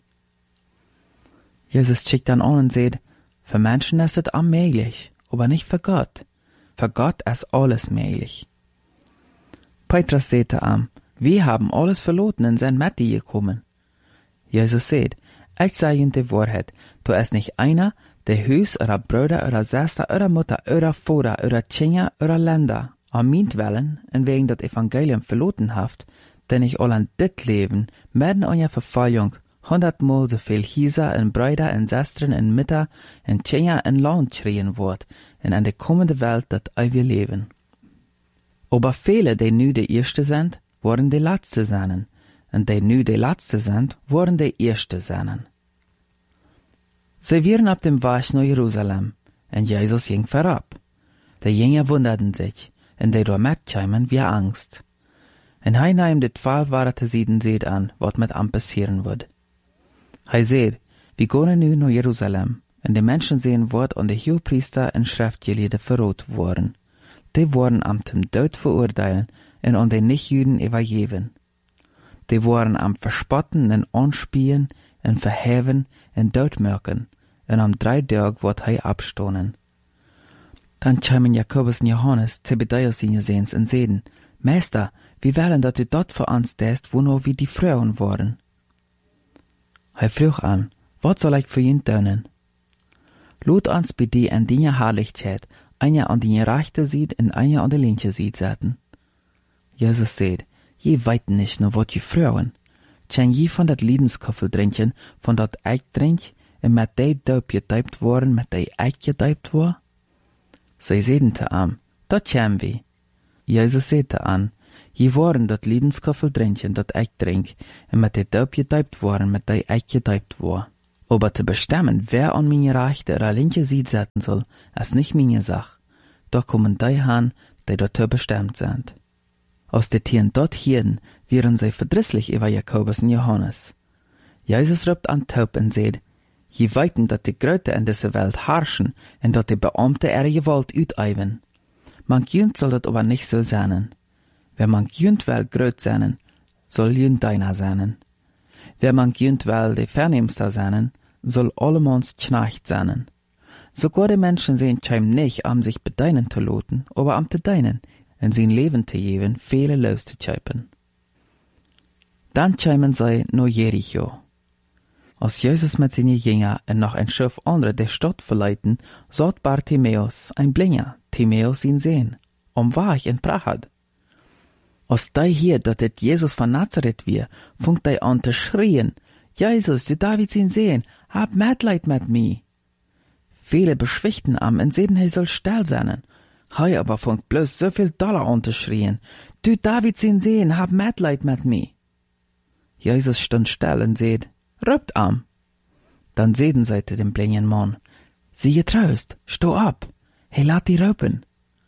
Jesus schickt dann an und sagt, für Menschen ist es unmöglich, aber nicht für Gott. Für Gott ist alles möglich. Petrus sagte ihm, wir haben alles verloren und sind mit dir gekommen. Jesus sagt, ich sage Ihnen die Wahrheit, du ist nicht einer, der Haus oder Bruder oder Schwester oder Mutter oder Vater oder Kinder oder Länder an meinetwillen und wegen das Evangelium verloren haft, denn ich all an dit Leben, mitten an der Verfallung, 100-mal so viel Häuser und Brüder und Schwestern und Mütter und Kinder und Land schreien wird, und an der kommende Welt das ewige Leben. Aber viele, die nu die Erste sind, worden die Letzte sein, und die nu die Letzte sind, worden die Erste sein. Sie waren auf dem Weg nach Jerusalem, und Jesus ging vorab. Die Jünger wunderten sich, und die dort mitkamen wie Angst. Und er nahm die 12 Worte seht an, was mit ihm passieren wird. Er sagt, wir gehen nu nach Jerusalem, und die Menschen sehen wird und die Hohepriester und Schriftgelehrte verrot worden. Die wurden am zum Tod verurteilen und an den Nichtjuden übergeben. Die wurden am Verspotten und Anspielen und Verheven und Todmürken, und am 3 Tage wird er abstoßen. Dann kamen Jakobus und Johannes, Zebedeus seine Sehens, und sagten, Meister, wir wollen, dass du dort für uns tust, wo nur wie die Frauen waren. Er frug an, was soll ich für ihn tun? Lud uns bei dir an deine Herrlichkeit, einer an die rechte Seite und einer an die linke Seite setzen. Jesus sagt, je weit nicht nur was die Frauen. Kann je von dat Liedenskoffel trinken, von dat ich trink, und mit die Daub geteipt worden, mit die ich geteipt war? Sie sagten zu ihm, dat kann wir. Jesus sagte an, Je waren dat Liedenskoffel drinkje dat ik drink, en met de doop gedijpt worden met die ik gedijpt war. Aber te bestemmen, wer an meine Rechte oder linke Seite setzen soll, ist nicht meine Sache. Da kommen die han, die dazu bestimmt sind. Aus de Tieren dort hierden, wären sie verdrisslich über Jakobus und Johannes. Jesus rupt an Taub und sagt, je weiten, dat die Gröte in dieser Welt herrschen und dat die Beamte ihre Gewalt utüben. Man jönt soll dat aber nicht so sein. Wer man jönt will gröt sein, soll jönt deiner sein. Wer man jönt will de Vernehmster sein, soll allemans Knecht sein. Sogar die Menschen sehen scheim nicht, sich bedeinen zu loten, aber am zu deinen, und sein Leben zu geben, viele los zu schöpfen. Dann scheimen sie no Jericho. Als Jesus mit seinen Jüngern und noch ein Schiff andere der Stadt verleiten, sagt Bartimäus, ein Blinder, Timäus ihn sehen, war ich in Prahad. Als die hier, dat het Jesus von Nazareth wir, funkt die an zu schrien, Jesus, du Davids ihn sehen, hab Mitleid mit mir. Viele beschwichten und sehen, er soll still sein. Hei aber funkt bloß so viel Dollar an zu schrien, du Davids ihn sehen, hab Mitleid mit mir. Jesus stand still und seht, rupt am. Dann sehen sie zu dem blinden Mann, sie getraust, steh ab, he lat die rupen.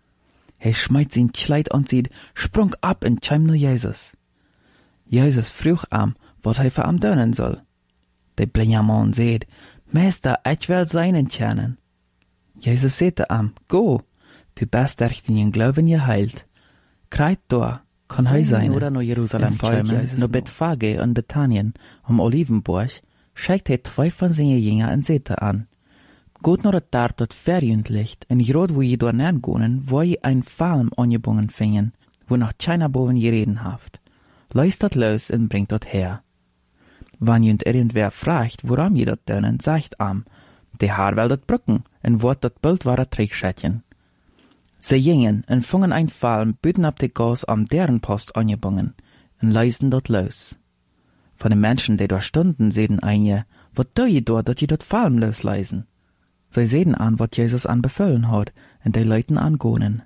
He schmeißt sein Kleid und sieht, sprung ab und scheim nur Jesus. Jesus frug am, wat hij für am dönen soll. Der blinde Mann seht, Meister, ich will seinen kennen. Jesus sagte am, go, du bist durch den Glauben geheilt. Kreit da, kann hij sein. Oder no Jerusalem kommen, no Bethphage und Bethanien, Olivenburg, schickt er 2 von seinen Jüngern und sagte an, Gott nur dat dat verjündlicht, en grad wo je door neergonen, wo je ein Falm angebungen fingen, wo noch keiner boven gereden haft. Leist dat los en bringt dat her. Wann jünd irgendwer fragt, woran je dat dönen, sagt am, de Haar will dat brücken, en wort dat Bild war a Trickschätchen. Sie gingen en fungen ein Falm, büten ab de Gas am deren Post angebungen, en leisten dat los. Von den Menschen, die dort stunden, sehen einige, wat do je dort, dat je dat Falm losleisen? Sie sehen an, wat Jesus anbefehlen hat, und die Leuten angonen.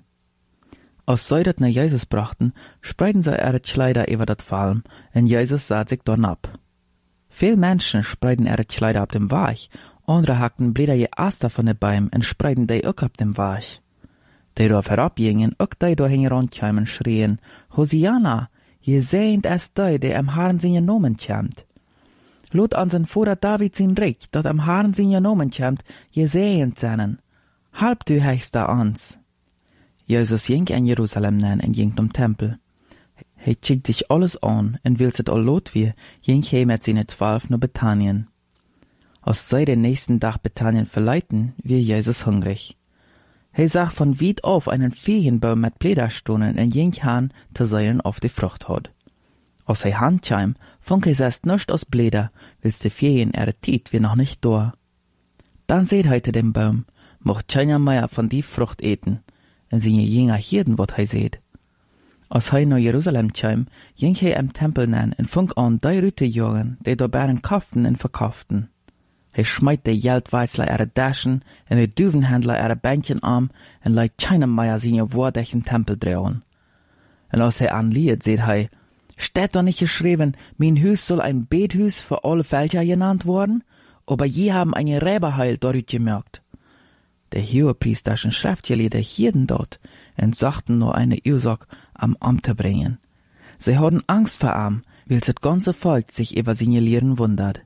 Als sie dat nach Jesus brachten, spreiten sie ihre Kleider über dat Falm, und Jesus sah sich dorn ab. Viele Menschen spreiten ihre Kleider ab dem Weg, andere hackten Blätter je Aster von den Bäumen und spreiten die auch ab dem Weg. Die dort herabgingen, auch die dort hingerankämen, schrien, Hosianna, je sehend es die am Herrn seinen Namen kämmt. Lot an sein Vater David sein Recht, dat am Herrn seinen Namen kämmt, je sehend seinen. Halb du heichst da ans. Jesus ging in Jerusalem nein und ging zum Tempel. He schickt sich alles an und will sit all lot wie, ging he mit seinen 12 nach Bethanien. Als sie den nächsten Tag Bethanien verleiten, wie Jesus hungrig. He sah von weit auf einen Feigenbaum mit Plederstonen und ging han zu sehen auf die Frucht hat. Als hij handkam, funk hij selbst nicht aus Bläder, wils de Ferien ihre Tiet wie noch nicht da. Dann seht hij zu dem Baum, mocht keiner mehr von die Frucht eten, und seine Jünger hirden, wat hij seht. Als hij nach Jerusalem kam, ging hij im Tempel nen und funk an die Rüte jagen, die da bären kauften und verkauften. Hij schmeit de Geldweizler ihre Daschen und de Duvenhändler ihre Bänkchen an und leit keiner mehr seine Worte im Tempel drehen. Und als hij anliet, seht hij, steht doch nicht geschrieben, mein Hus soll ein Bethus für alle Völker genannt worden, aber je haben eine Räberheil dort gemerkt. Der hohepriesterischen Schriftgelehrte hielten dort und sagten nur eine Ursache am Amt zu bringen. Sie hatten Angst vor ihm, weil das ganze Volk sich über seine Lehren wundert.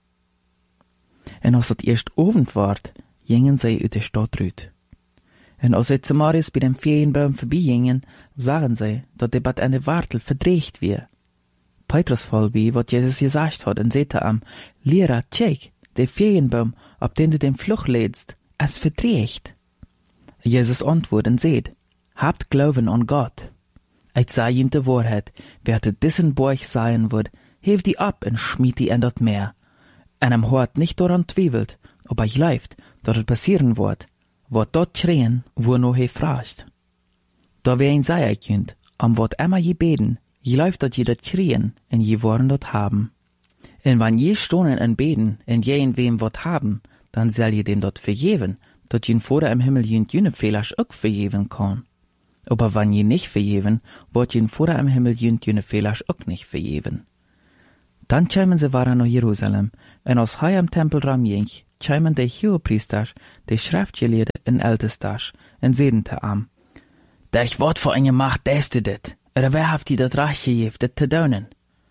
Und als es erst Abend ward, gingen sie ut der Stadt rüt. Und als sie zu Marius bei dem Ferienbaum vorbeigingen, sahen sie, dass der Bad an der Wartel verdreht wird. Petrus voll wie, was Jesus gesagt hat, und sagte am, Lehrer, check, der Ferienbaum, auf den du den Fluch lädst, es verdreht. Jesus antwortet und sagt, habt Glauben an Gott. Ich sage ihnen die Wahrheit, wer zu diesen Burg sein wird, hebt die ab und schmied die in das Meer. Und am Hort nicht daran zweifelt, aber ich leift, dass es passieren wird, wat dort schreien, wo no he fragt. Da wer ihn sei kind, am wat immer je beten, je läuft dat je dat schreien, en je worden dat haben. En wann je stonen en beten, en je in wem wat haben, dann soll je dem dort vergeben, dat je Vater im Himmel jene Fehler auch vergeben kann. Aber wann je nicht verjeven, wird jen vor am Himmel jene Fehlers auch nicht verjeven. Dann kämen sie waren nach Jerusalem, en aus hei am Tempelraum jink, kämen de Hohepriesters, de Schriftgelehrten en Ältesters, en seden te am. Der ich wort vor eine Macht, däste dit, oder wer haft die dat Reich gegeben, dit te daunen?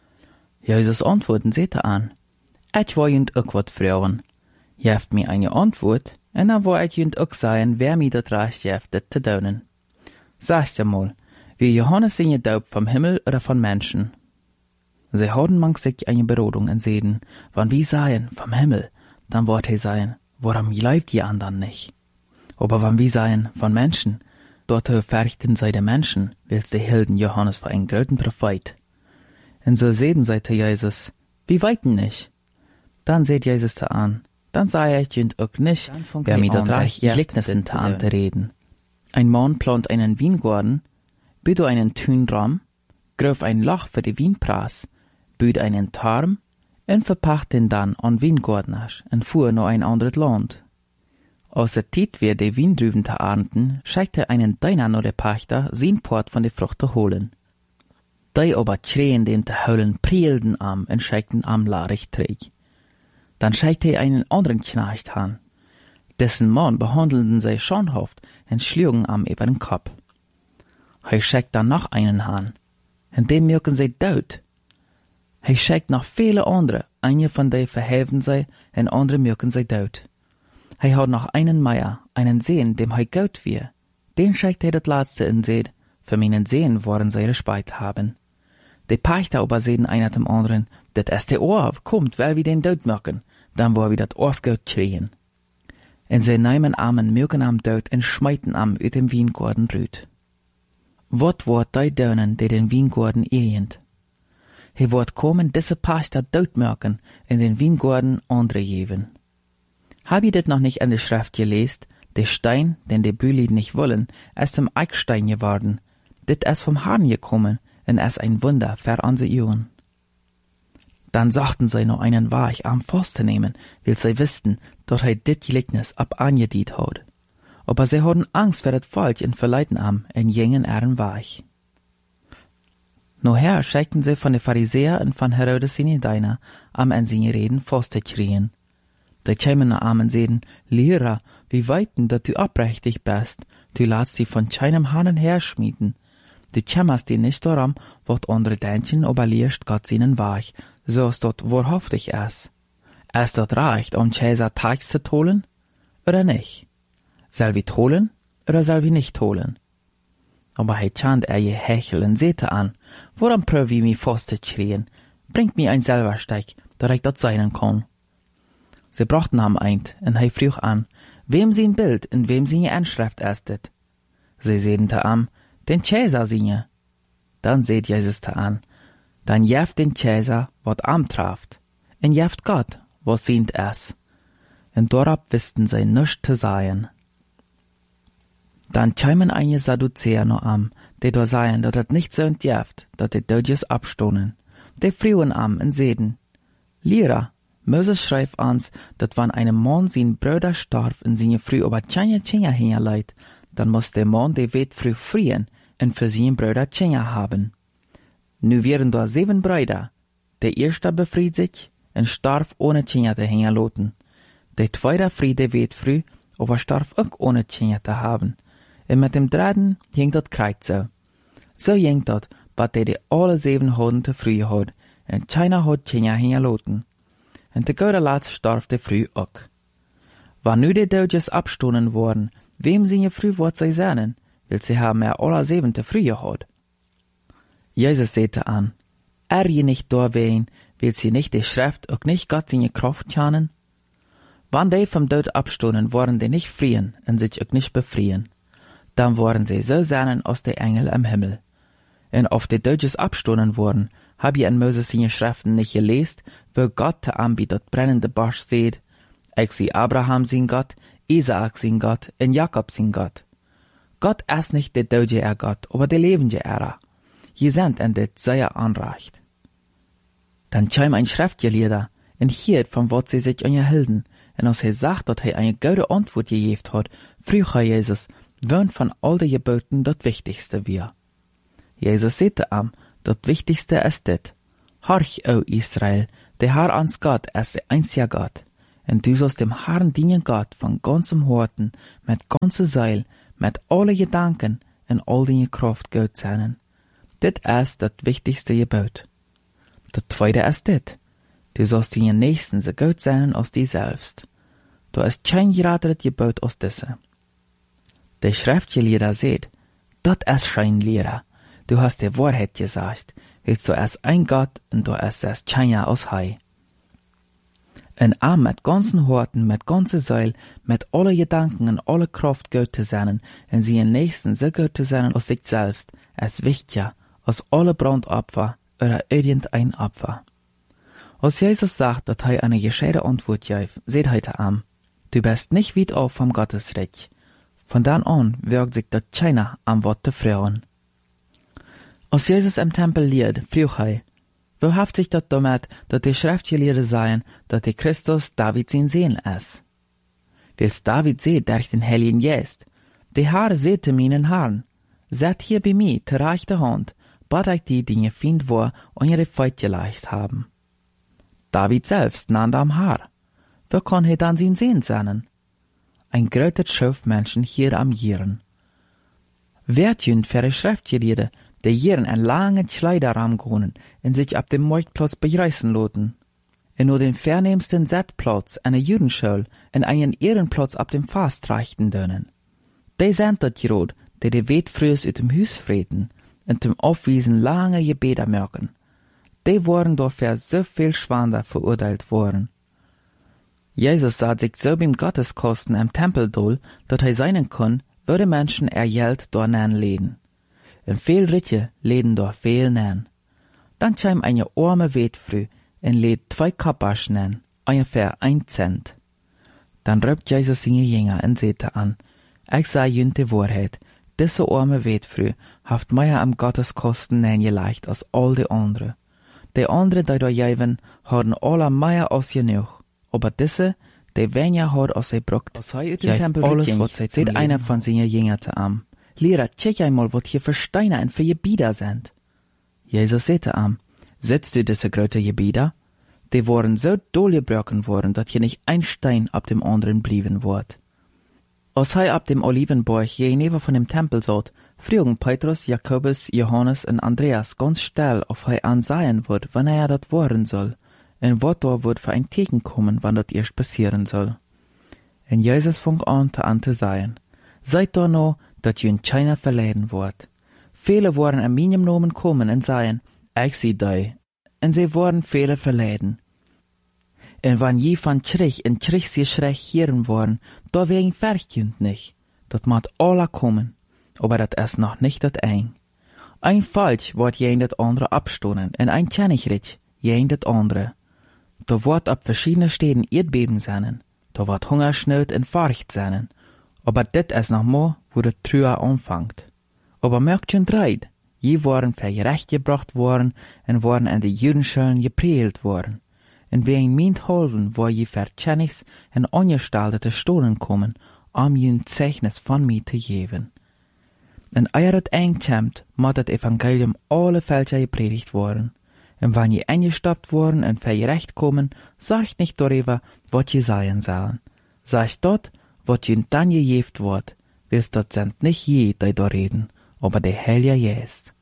Jesus antworten sete an, ich war jünd auch wat fragen. Je haft mir eine Antwort, en dann war ich jünd auch sagen, wer mir dat Reich gegeben, dit te daunen. Sagt ja mal, wie Johannes sind gedaupt vom Himmel oder von Menschen? Sie hatten manch sich eine Berodung in Seden, wann wie seien vom Himmel, dann wort he seien, warum leibt die anderen nicht? Aber wann wie seien von Menschen, dort verrichten sei der Menschen, willst die Helden Johannes für einen großen Prophet. Und so seden seite Jesus, wie weiten nicht? Dann seht Jesus da an, dann sei ich jünd auch nicht, wer mir dat Reich Gleichnissen an te reden. Ein Mann plant einen Weingarten, büt einen Tünram, gröf ein Loch für die Weinpras, büt einen Tarm, en verpacht den dann an Weingärtners, en fuhr noch ein anderes Land. Aus der Tit wir de Weindrüben te ernten, schickte einen Deiner noch der Pachter, sin Port von de Frucht holen. Die aber schreien dem te heulen, prielden am, en schickten am larig träg. Dann schickte einen anderen Knecht an. Dessen Mann behandelten sie schonhaft und schlugen am über den Kopf. He schickt dann noch einen an, und dem mögen sie tot. He schickt noch viele andere, eine von denen verhelfen sie, und andere mögen sie tot. He hat noch einen Meier, einen Sehen, dem he gut wir. Den schickt das letzte in Seed, für meinen Sehen wollen sie Respeit haben. Die Pachter aber sehen einer dem anderen, das erste Ohr kommt, weil wir den tot mögen, dann wo wir das Ohr gut schreien. En sie nehmen armen mögen am dood en schmeiten am uit dem Weingarten rüt. Wat wordt die deunen, die den Weingarten ehend? He wordt komen diese Pachter dood mögen in den Weingarten andere geben. Hab ich das noch nicht an der Schrift gelesen? Der Stein, den die Büli nicht wollen, ist zum Eichstein geworden. Dit ist vom Herrn gekommen, und ist ein Wunder für unsere Ohren. Dann sagten sie noch einen Weich am Forst zu nehmen, weil sie wussten, dass er dit Gleichnis ab angediet hat. Aber sie hatten Angst vor das Volk und verleiten am, en jingen ihren Weich. Noher schickten sie von den Pharisäer und von Herodes seine Diener am en seine Reden fortzukriegen. Die kämen nach am und seden, Lehrer, wie weiten, dass du abrechtig bist, du ladst die von keinem Hahn her schmieden. Du kämmerst die nicht daran, wat andere denken, aber lehrst Gott seinen Weich, so es dort wahrhaftig ist. Es dort reicht, Cäsar Teigs zu holen, oder nicht? Soll wir holen, oder soll wir nicht holen? Aber he chant je hecheln sehte an, woran pröv ich mich fortzukriegen, bringt mir ein Silbersteig, dass ich dort sein kann. Sie brachten ham eint, und he frug an, wem sein Bild, in wem seine Anschrift estet. Sie sehen te am, den Cäsar singe. Dann seht Jesus te an, dann jeft den Cäsar, wat am traft, en jeft Gott, wat sient es. Und dorab wisten sie nisch te seien. Dann kämen einige Sadduzäer noch am, die da seien, dat het nicht so jeft, dat die Dödjes abstonen. Die frühen am en seden, Lehrer, Moses schreibt uns, dat wann einem Mann sein Bruder starb und seine Frau aber keine Kinder hinterleit, dann muss der Mann die Wet früh frieren und für seinen Bruder Kinder haben. Nu wären da 7 Brüder. Der erste befried sich und starb ohne Kinder zu hinterlaten. Der zweite friede Wet früh, aber starb auch ohne Kinder zu haben. Und mit dem dritten ging dat Kreuz so. So ging dat, bat die alle 7 Hoden te früh had, und keiner hat Kinder hinterlaten. Und der gute Latz starb der früh auch. Wann nu die Dödjes abstonen worden, wem sie früh wort sie sehnen, will sie haben alle 7 te früh gehad. Jesus sehte an, je nicht da wehen, will sie nicht die Schrift auch nicht Gott seine Kraft kennen? Wann die vom Tod abstonen, wollen die nicht frieren und sich auch nicht befrieren. Dann wollen sie so sehnen aus der Engel am Himmel. Und auf die Dödjes abstonen worden, hab ich in Moses seine Schriften nicht gelesen, wo Gott te anbietet brennende Bosch seht, ich sie Abraham sein Gott, Isaak sein Gott und Jakob sein Gott. Gott ist nicht der Dödje Gott, aber der lebende Je sind en dit sehr anreicht. Dann käm ein Schriftgelehrter und hiert von wat sie sich unterhielten, und als sagt, dass eine gute Antwort gegeben hat, frug Jesus, wön von all de Geboten dat wichtigste wir. Jesus sagte am, dat wichtigste ist dit. Horch, o Israel, der Herr ans Gott ist der einzige Gott. Und du sollst dem Herrn dienen Gott von ganzem Horten, mit ganzer Seil, mit alle Gedanken und all deine Kraft Gott sein. Dit ist das wichtigste Gebot. Das zweite ist dit. Du sollst deinen Nächsten so gut sein als dich selbst. Da ist kein geraderes Gebot als diese. Der Schriftgelehrte sagt, dat ist kein Lehrer. Du hast die Wahrheit gesagt, willst du erst ein Gott und du ist es keiner als Hei. Und auch mit ganzen Horten, mit ganzer Seil, mit alle Gedanken und alle Kraft Gott zu sein, und sie im Nächsten so gut zu sein als sich selbst, ist wichtiger als alle Brandopfer oder irgendein Opfer. Als Jesus sagt, dass er eine gescheite Antwort gibt, seht heute an, du bist nicht weit auf vom Gottesreich. Von dann an wirkt sich das keiner am Wort der Frauen. Als Jesus im Tempel lehrt, frug er, wo haft sich das damit, dass die Schriftgelehrten sagen, dass der Christus David sein Sohn ist? Wils David seht durch den Heiligen Geist, der Herr sagte meinen Herrn, seid hier bei mir, zur rechten Hand, bat ich die Dinge find war und ihre Feinde leicht haben. David selbst nannte am Herr. Wo kann er dann sein Sohn sein? Ein größer Schöpfmenschen hier am Jieren. Wer tun für die Schriftgelehrten, die Jieren einen langen Kleiderraum gehen und sich ab dem Marktplatz bereisen loten, und nur den vornehmsten Settplatz einer Judenschule und einen Ehrenplatz ab dem Fast reichten dürfen. Die sind das Jod, die die Wet frühs ut dem Hus freten und dem Aufwiesen lange Gebete merken. Die waren dafür so viel schwander verurteilt worden. Jesus sah sich so beim Gotteskosten im Tempel doll, dass er seinen kann, würde Menschen Geld dort leden. Und viel Ritche leden dort viel nähen. Dann kam eine arme Wetfrau und lädt 2 Kappas nähen, ungefähr 1 Cent. Dann rübt Jesus seine Jünger und sagte an, ich sage jünt die Wahrheit, diese arme Wetfrau haft mehr am Gotteskosten nähen geleicht als all die anderen. Die anderen, die da geben, haben alle mehr als genug. Aber diese, die weniger hat als sie braucht, geben alles, was sie seht einer von seinen Jüngern am. Lehrer, check einmal, was hier für Steine und für Gebieter sind. Jesus sagte am, setzt du diese große Gebieter? Die waren so doll gebrochen worden, dass hier nicht ein Stein ab dem anderen blieben wird. Als er ab dem Olivenberg gegenüber von dem Tempel saß, fragen Petrus, Jakobus, Johannes und Andreas ganz still, ob er ansehen wird, wann er das worden soll, und was da wird für ein Teken kommen, wann das erst passieren soll. Und Jesus fing an zu sagen, seid da noch, dass jün keiner verleiden wird. Viele waren an meinem Namen kommen und sagen, ich sie dei, und sie wurden viele verleiden. Und wenn je von Trich in Trich sie schreck hören worden, da wegen verkünd nicht. Dat macht alle kommen, aber dat ist noch nicht dat ein. Ein Falsch wird jen dat andere abstoßen, und ein Tschennigritsch jen dat andere. Da wird ab verschiedene Städten Erdbeben sein, da wird Hungersnot und Furcht sein, aber dit ist noch mal, wo der Trüher anfängt. Aber merkt schon dreid, je waren für gerecht gebracht worden und waren in die Judenschulen gepredigt worden. Und wegen meint halben, wo je verkennigs und angestaltete Stolen kommen, jün Zeichnis von mir zu geben. Und eer het einkommt, moet het Evangelium alle Völker gepredigt worden. Und wenn je eingestoppt worden und vergerecht kommen, sorgt nicht darüber, was je sagen sollen. Sagt dort, was jün dann gegeben wird, wils dort sind nicht je, die da reden, aber der Heilige Geist.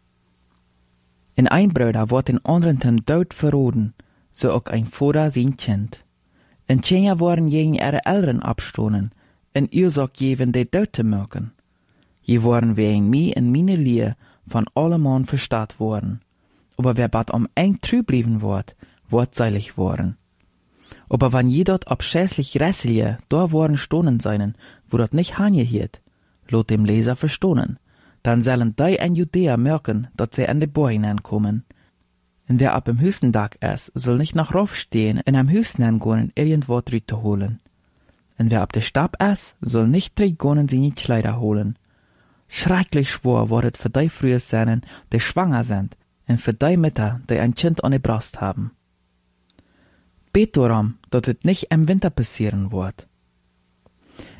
In ein Bruder wird den anderen zum Tod verroden, so auch ein Vater sein Kind. Und Kinder worden gegen ihre Eltern abstoßen, und Ursache geben, die Tod zu merken. Je waren wegen mir und meine Lehr von allemann verstaat worden. Aber wer bad eng trü blieben wird seilig worden. Aber wenn je dort abschäßlich Rässelie da worden stonen seinen, wo dort nicht hangehiert, lot dem Leser verstohnen, dann sollen die in Judäa merken, dass sie an die Bohr hineinkommen. Und wer ab dem höchsten Tag ist, soll nicht nach Rauf stehen und am höchsten hingehen, irgendwo zu holen. Und wer ab der Stab ist, soll nicht gehen seine Kleider holen. Schrecklich schwor wordet für die frühe sein, die schwanger sind, und für die Mütter, die ein Kind an der Brust haben. Bet darum, dass es nicht im Winter passieren wird.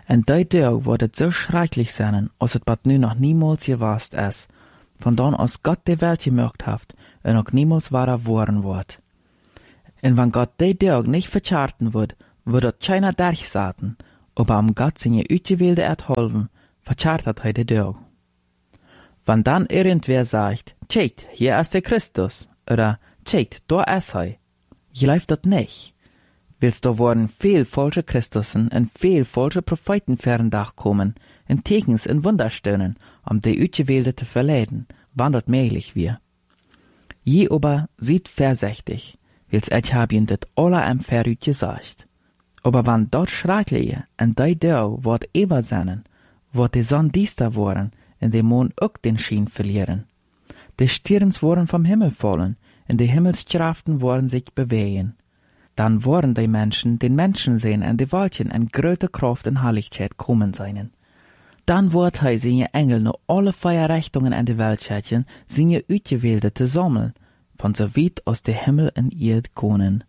En die dag wordt het zo schrikkelijk zijn, als het wat nu nog niemals geweest is, van dan als God de Welt gemaakt heeft, en ook niemals waar worden wordt. En wanneer God die dag niet vercharten wordt, wordt het keiner durchzaten, aber om God zijn uitgewählte ertholven, verchartet hij de dag. Wanneer dan irgendwer sagt, tjeit, hier ist der Christus, oder tjeit, da ist hij, gelooft dat niet. Willst da worden veel falsche Christussen en veel falsche Propheten verrendag komen, en tekens en wunderstunden, om de uitgewählte te verleiden, wann dat möglich wir. Je aber sieht vorsichtig, wils ich hab ihn dit alle am Verrüt gesagt. Aber wann dort schreckliche en die Dau wordt eber zijn, wordt de zon diester worden, en de Mond ook den Schien verlieren. De Sterns worden vom Himmel fallen, en de Himmelskraften worden sich bewegen. Dann worden die Menschen den Menschen sehen en de Wolken en grote Kraft en Herrlichkeit kommen seinen. Dann wordt hij seine Engel nur alle Feierrichtungen en de Weltschätchen seine Uitgewählte te sammeln, von so weit aus de Himmel en Erd konen.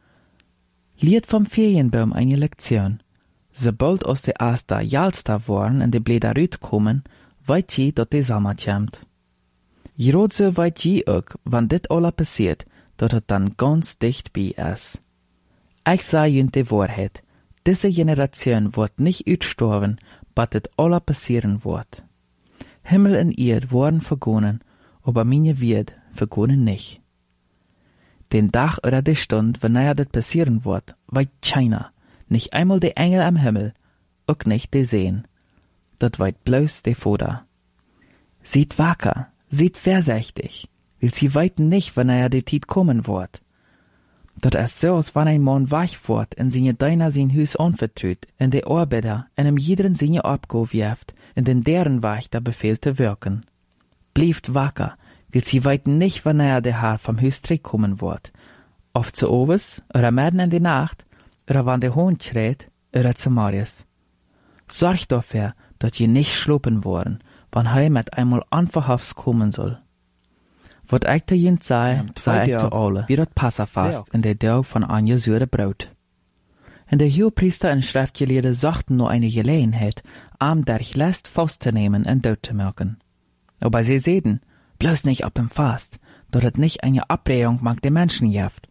Lied vom Ferienbaum eine Lektion. Sobald aus de Aster Jalster worden en de Blätter uitkomen, weet je dat de Sommer komt. Gerade so weet je ook, wann dit alle passiert, dat het dan ganz dicht bij is. Ich sage Ihnen die Wahrheit, diese Generation wird nicht uitstorven, bis das alle passieren wird. Himmel und Erd worden vergonnen, aber meine wird vergonnen nicht. Den Tag oder die Stunde, wanneer das passieren wird, weiß keiner, nicht einmal die Engel am Himmel, auch nicht die Seen. Das weiß bloß der Vater. Seid wacker, seid vorsichtig, weil sie weiten nicht, wanneer die Zeit kommen wird. Dat is so, als wanneer een man wach wordt en zijn deiner zijn huis anvertrouwt, en de arbeider en hem iederen zijn opgave heeft, en den deren wach der Befehl te werken. Blijft wakker, weil sie weiten nicht, wanneer der Herr vom Huis terugkommen wird. Of zu overs, oder midden in de nacht, oder wann der Hond schreit, oder zu morgens. Zorg dafür, dat je nicht schlopen worden, wann hij met einmal onverhofs kommen soll. Wat ik te jent zei ik te alle, wie dat Passafast in de dag van ongezuurde brood. En de Hohepriester en Schriftgelehrten zochten nur eine Gelegenheit, der Last festzunehmen und dood zu machen. Aber sie sehen, bloß nicht ab dem Fast, dat het nicht eine Abregung mag der Menschen jaft.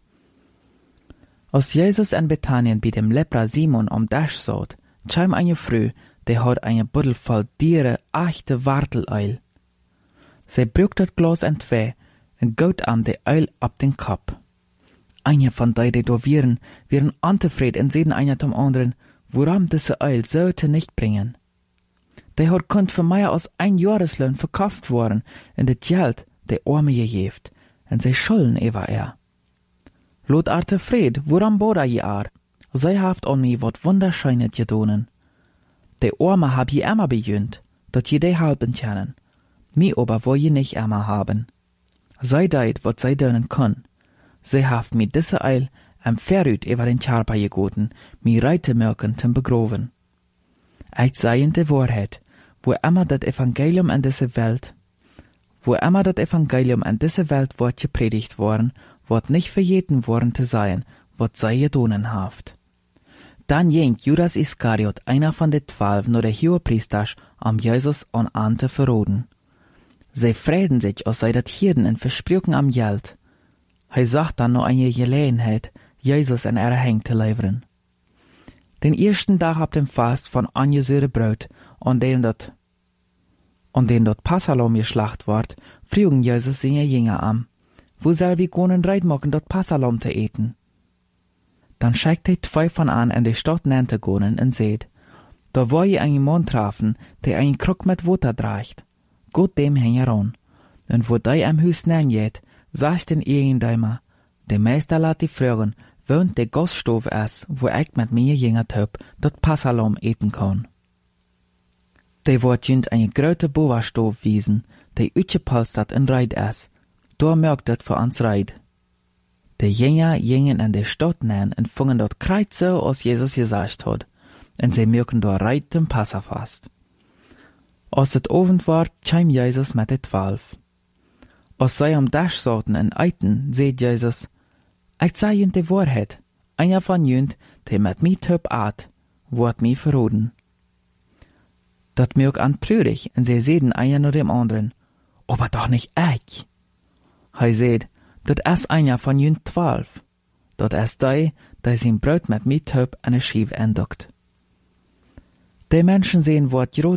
Als Jesus in Bethanien bei dem Lepra Simon am Dasch saht, kam eine Frau, die hat eine Buddel voll diere, echte Warteleil. Sie brücht das Glas in zwei und gaut am de Eil ab den Kopf. Einer von die da wären unzufrieden und sehen einer zum anderen, warum diese Eil sollte nicht bringen. Die hat kunt für mehr als ein Jahreslohn verkauft worden und das Geld der Arme gegeben, und sie schulden über Lot arte Fred, warum boda je Sie haft an mir wat wunderschönes gedonen. De Arme hab je immer bejönt, dat je de halben können. Mi aber wo je nicht immer haben. Sei deit, wat sei dönen kann. Sie haft mi diese Eil am Verrüt über den Charpa gegoten, mi reite merken zum begroven. Ich sei in de Wahrheit, wo immer dat Evangelium an diese Welt wird gepredigt worden, wird nicht verjeten worden zu sein, wat sei gedonen haft. Dann ging Judas Iskariot, einer von den 12, nur der Hohepriester, am Jesus an zu verroden. Sie freuen sich, als sei dat Hirden und versprüchen am Geld. Hij sagt dann noch eine Gelegenheit, Jesus in ihre Hände zu liefern. Den ersten Tag ab dem Fast von angesäure Brot, an dem dort Passalom geschlacht ward, frügen Jesus seine Jünger an, wo soll wir können reit machen, dort Passalom zu eten? Dann schickt hij 2 von an in die Stadt nannte gonen und seht, da wo je einen Mann trafen, der einen Krug mit Wasser dracht. Gut dem häng heran. Und wo die am Hus nenn jet, sagt den irgendeimer, der Meister lat die fragen, wohnt der Gaststove ist, wo ich mit mir jünger töp, dort Passalom eten kann. Die wird jünd eine grote Boa-Stove wiesen, die utgepolstert in Reit ist. Da merkt dat für uns Reit. Die Jünger gingen in die Stadt nein und fungen dort kreuz so, als Jesus gesagt hat, und sie merken dort Reit dem Passafast. Als het Abend war, kam Jesus mit den 12. Als sie am Dasch saßen und eiten, seht Jesus, ich sag ihnen die Wahrheit, einer von jünd, der mit mir töp wird mich verroden. Dat mir auch an trürig, en sie sehen einer nur dem anderen. Aber doch nicht ich. Hei seht, dat is einer von jün 12. Dat is die sein Brot mit Miethöp an eine Schief endokt. Die Menschen sehen, wat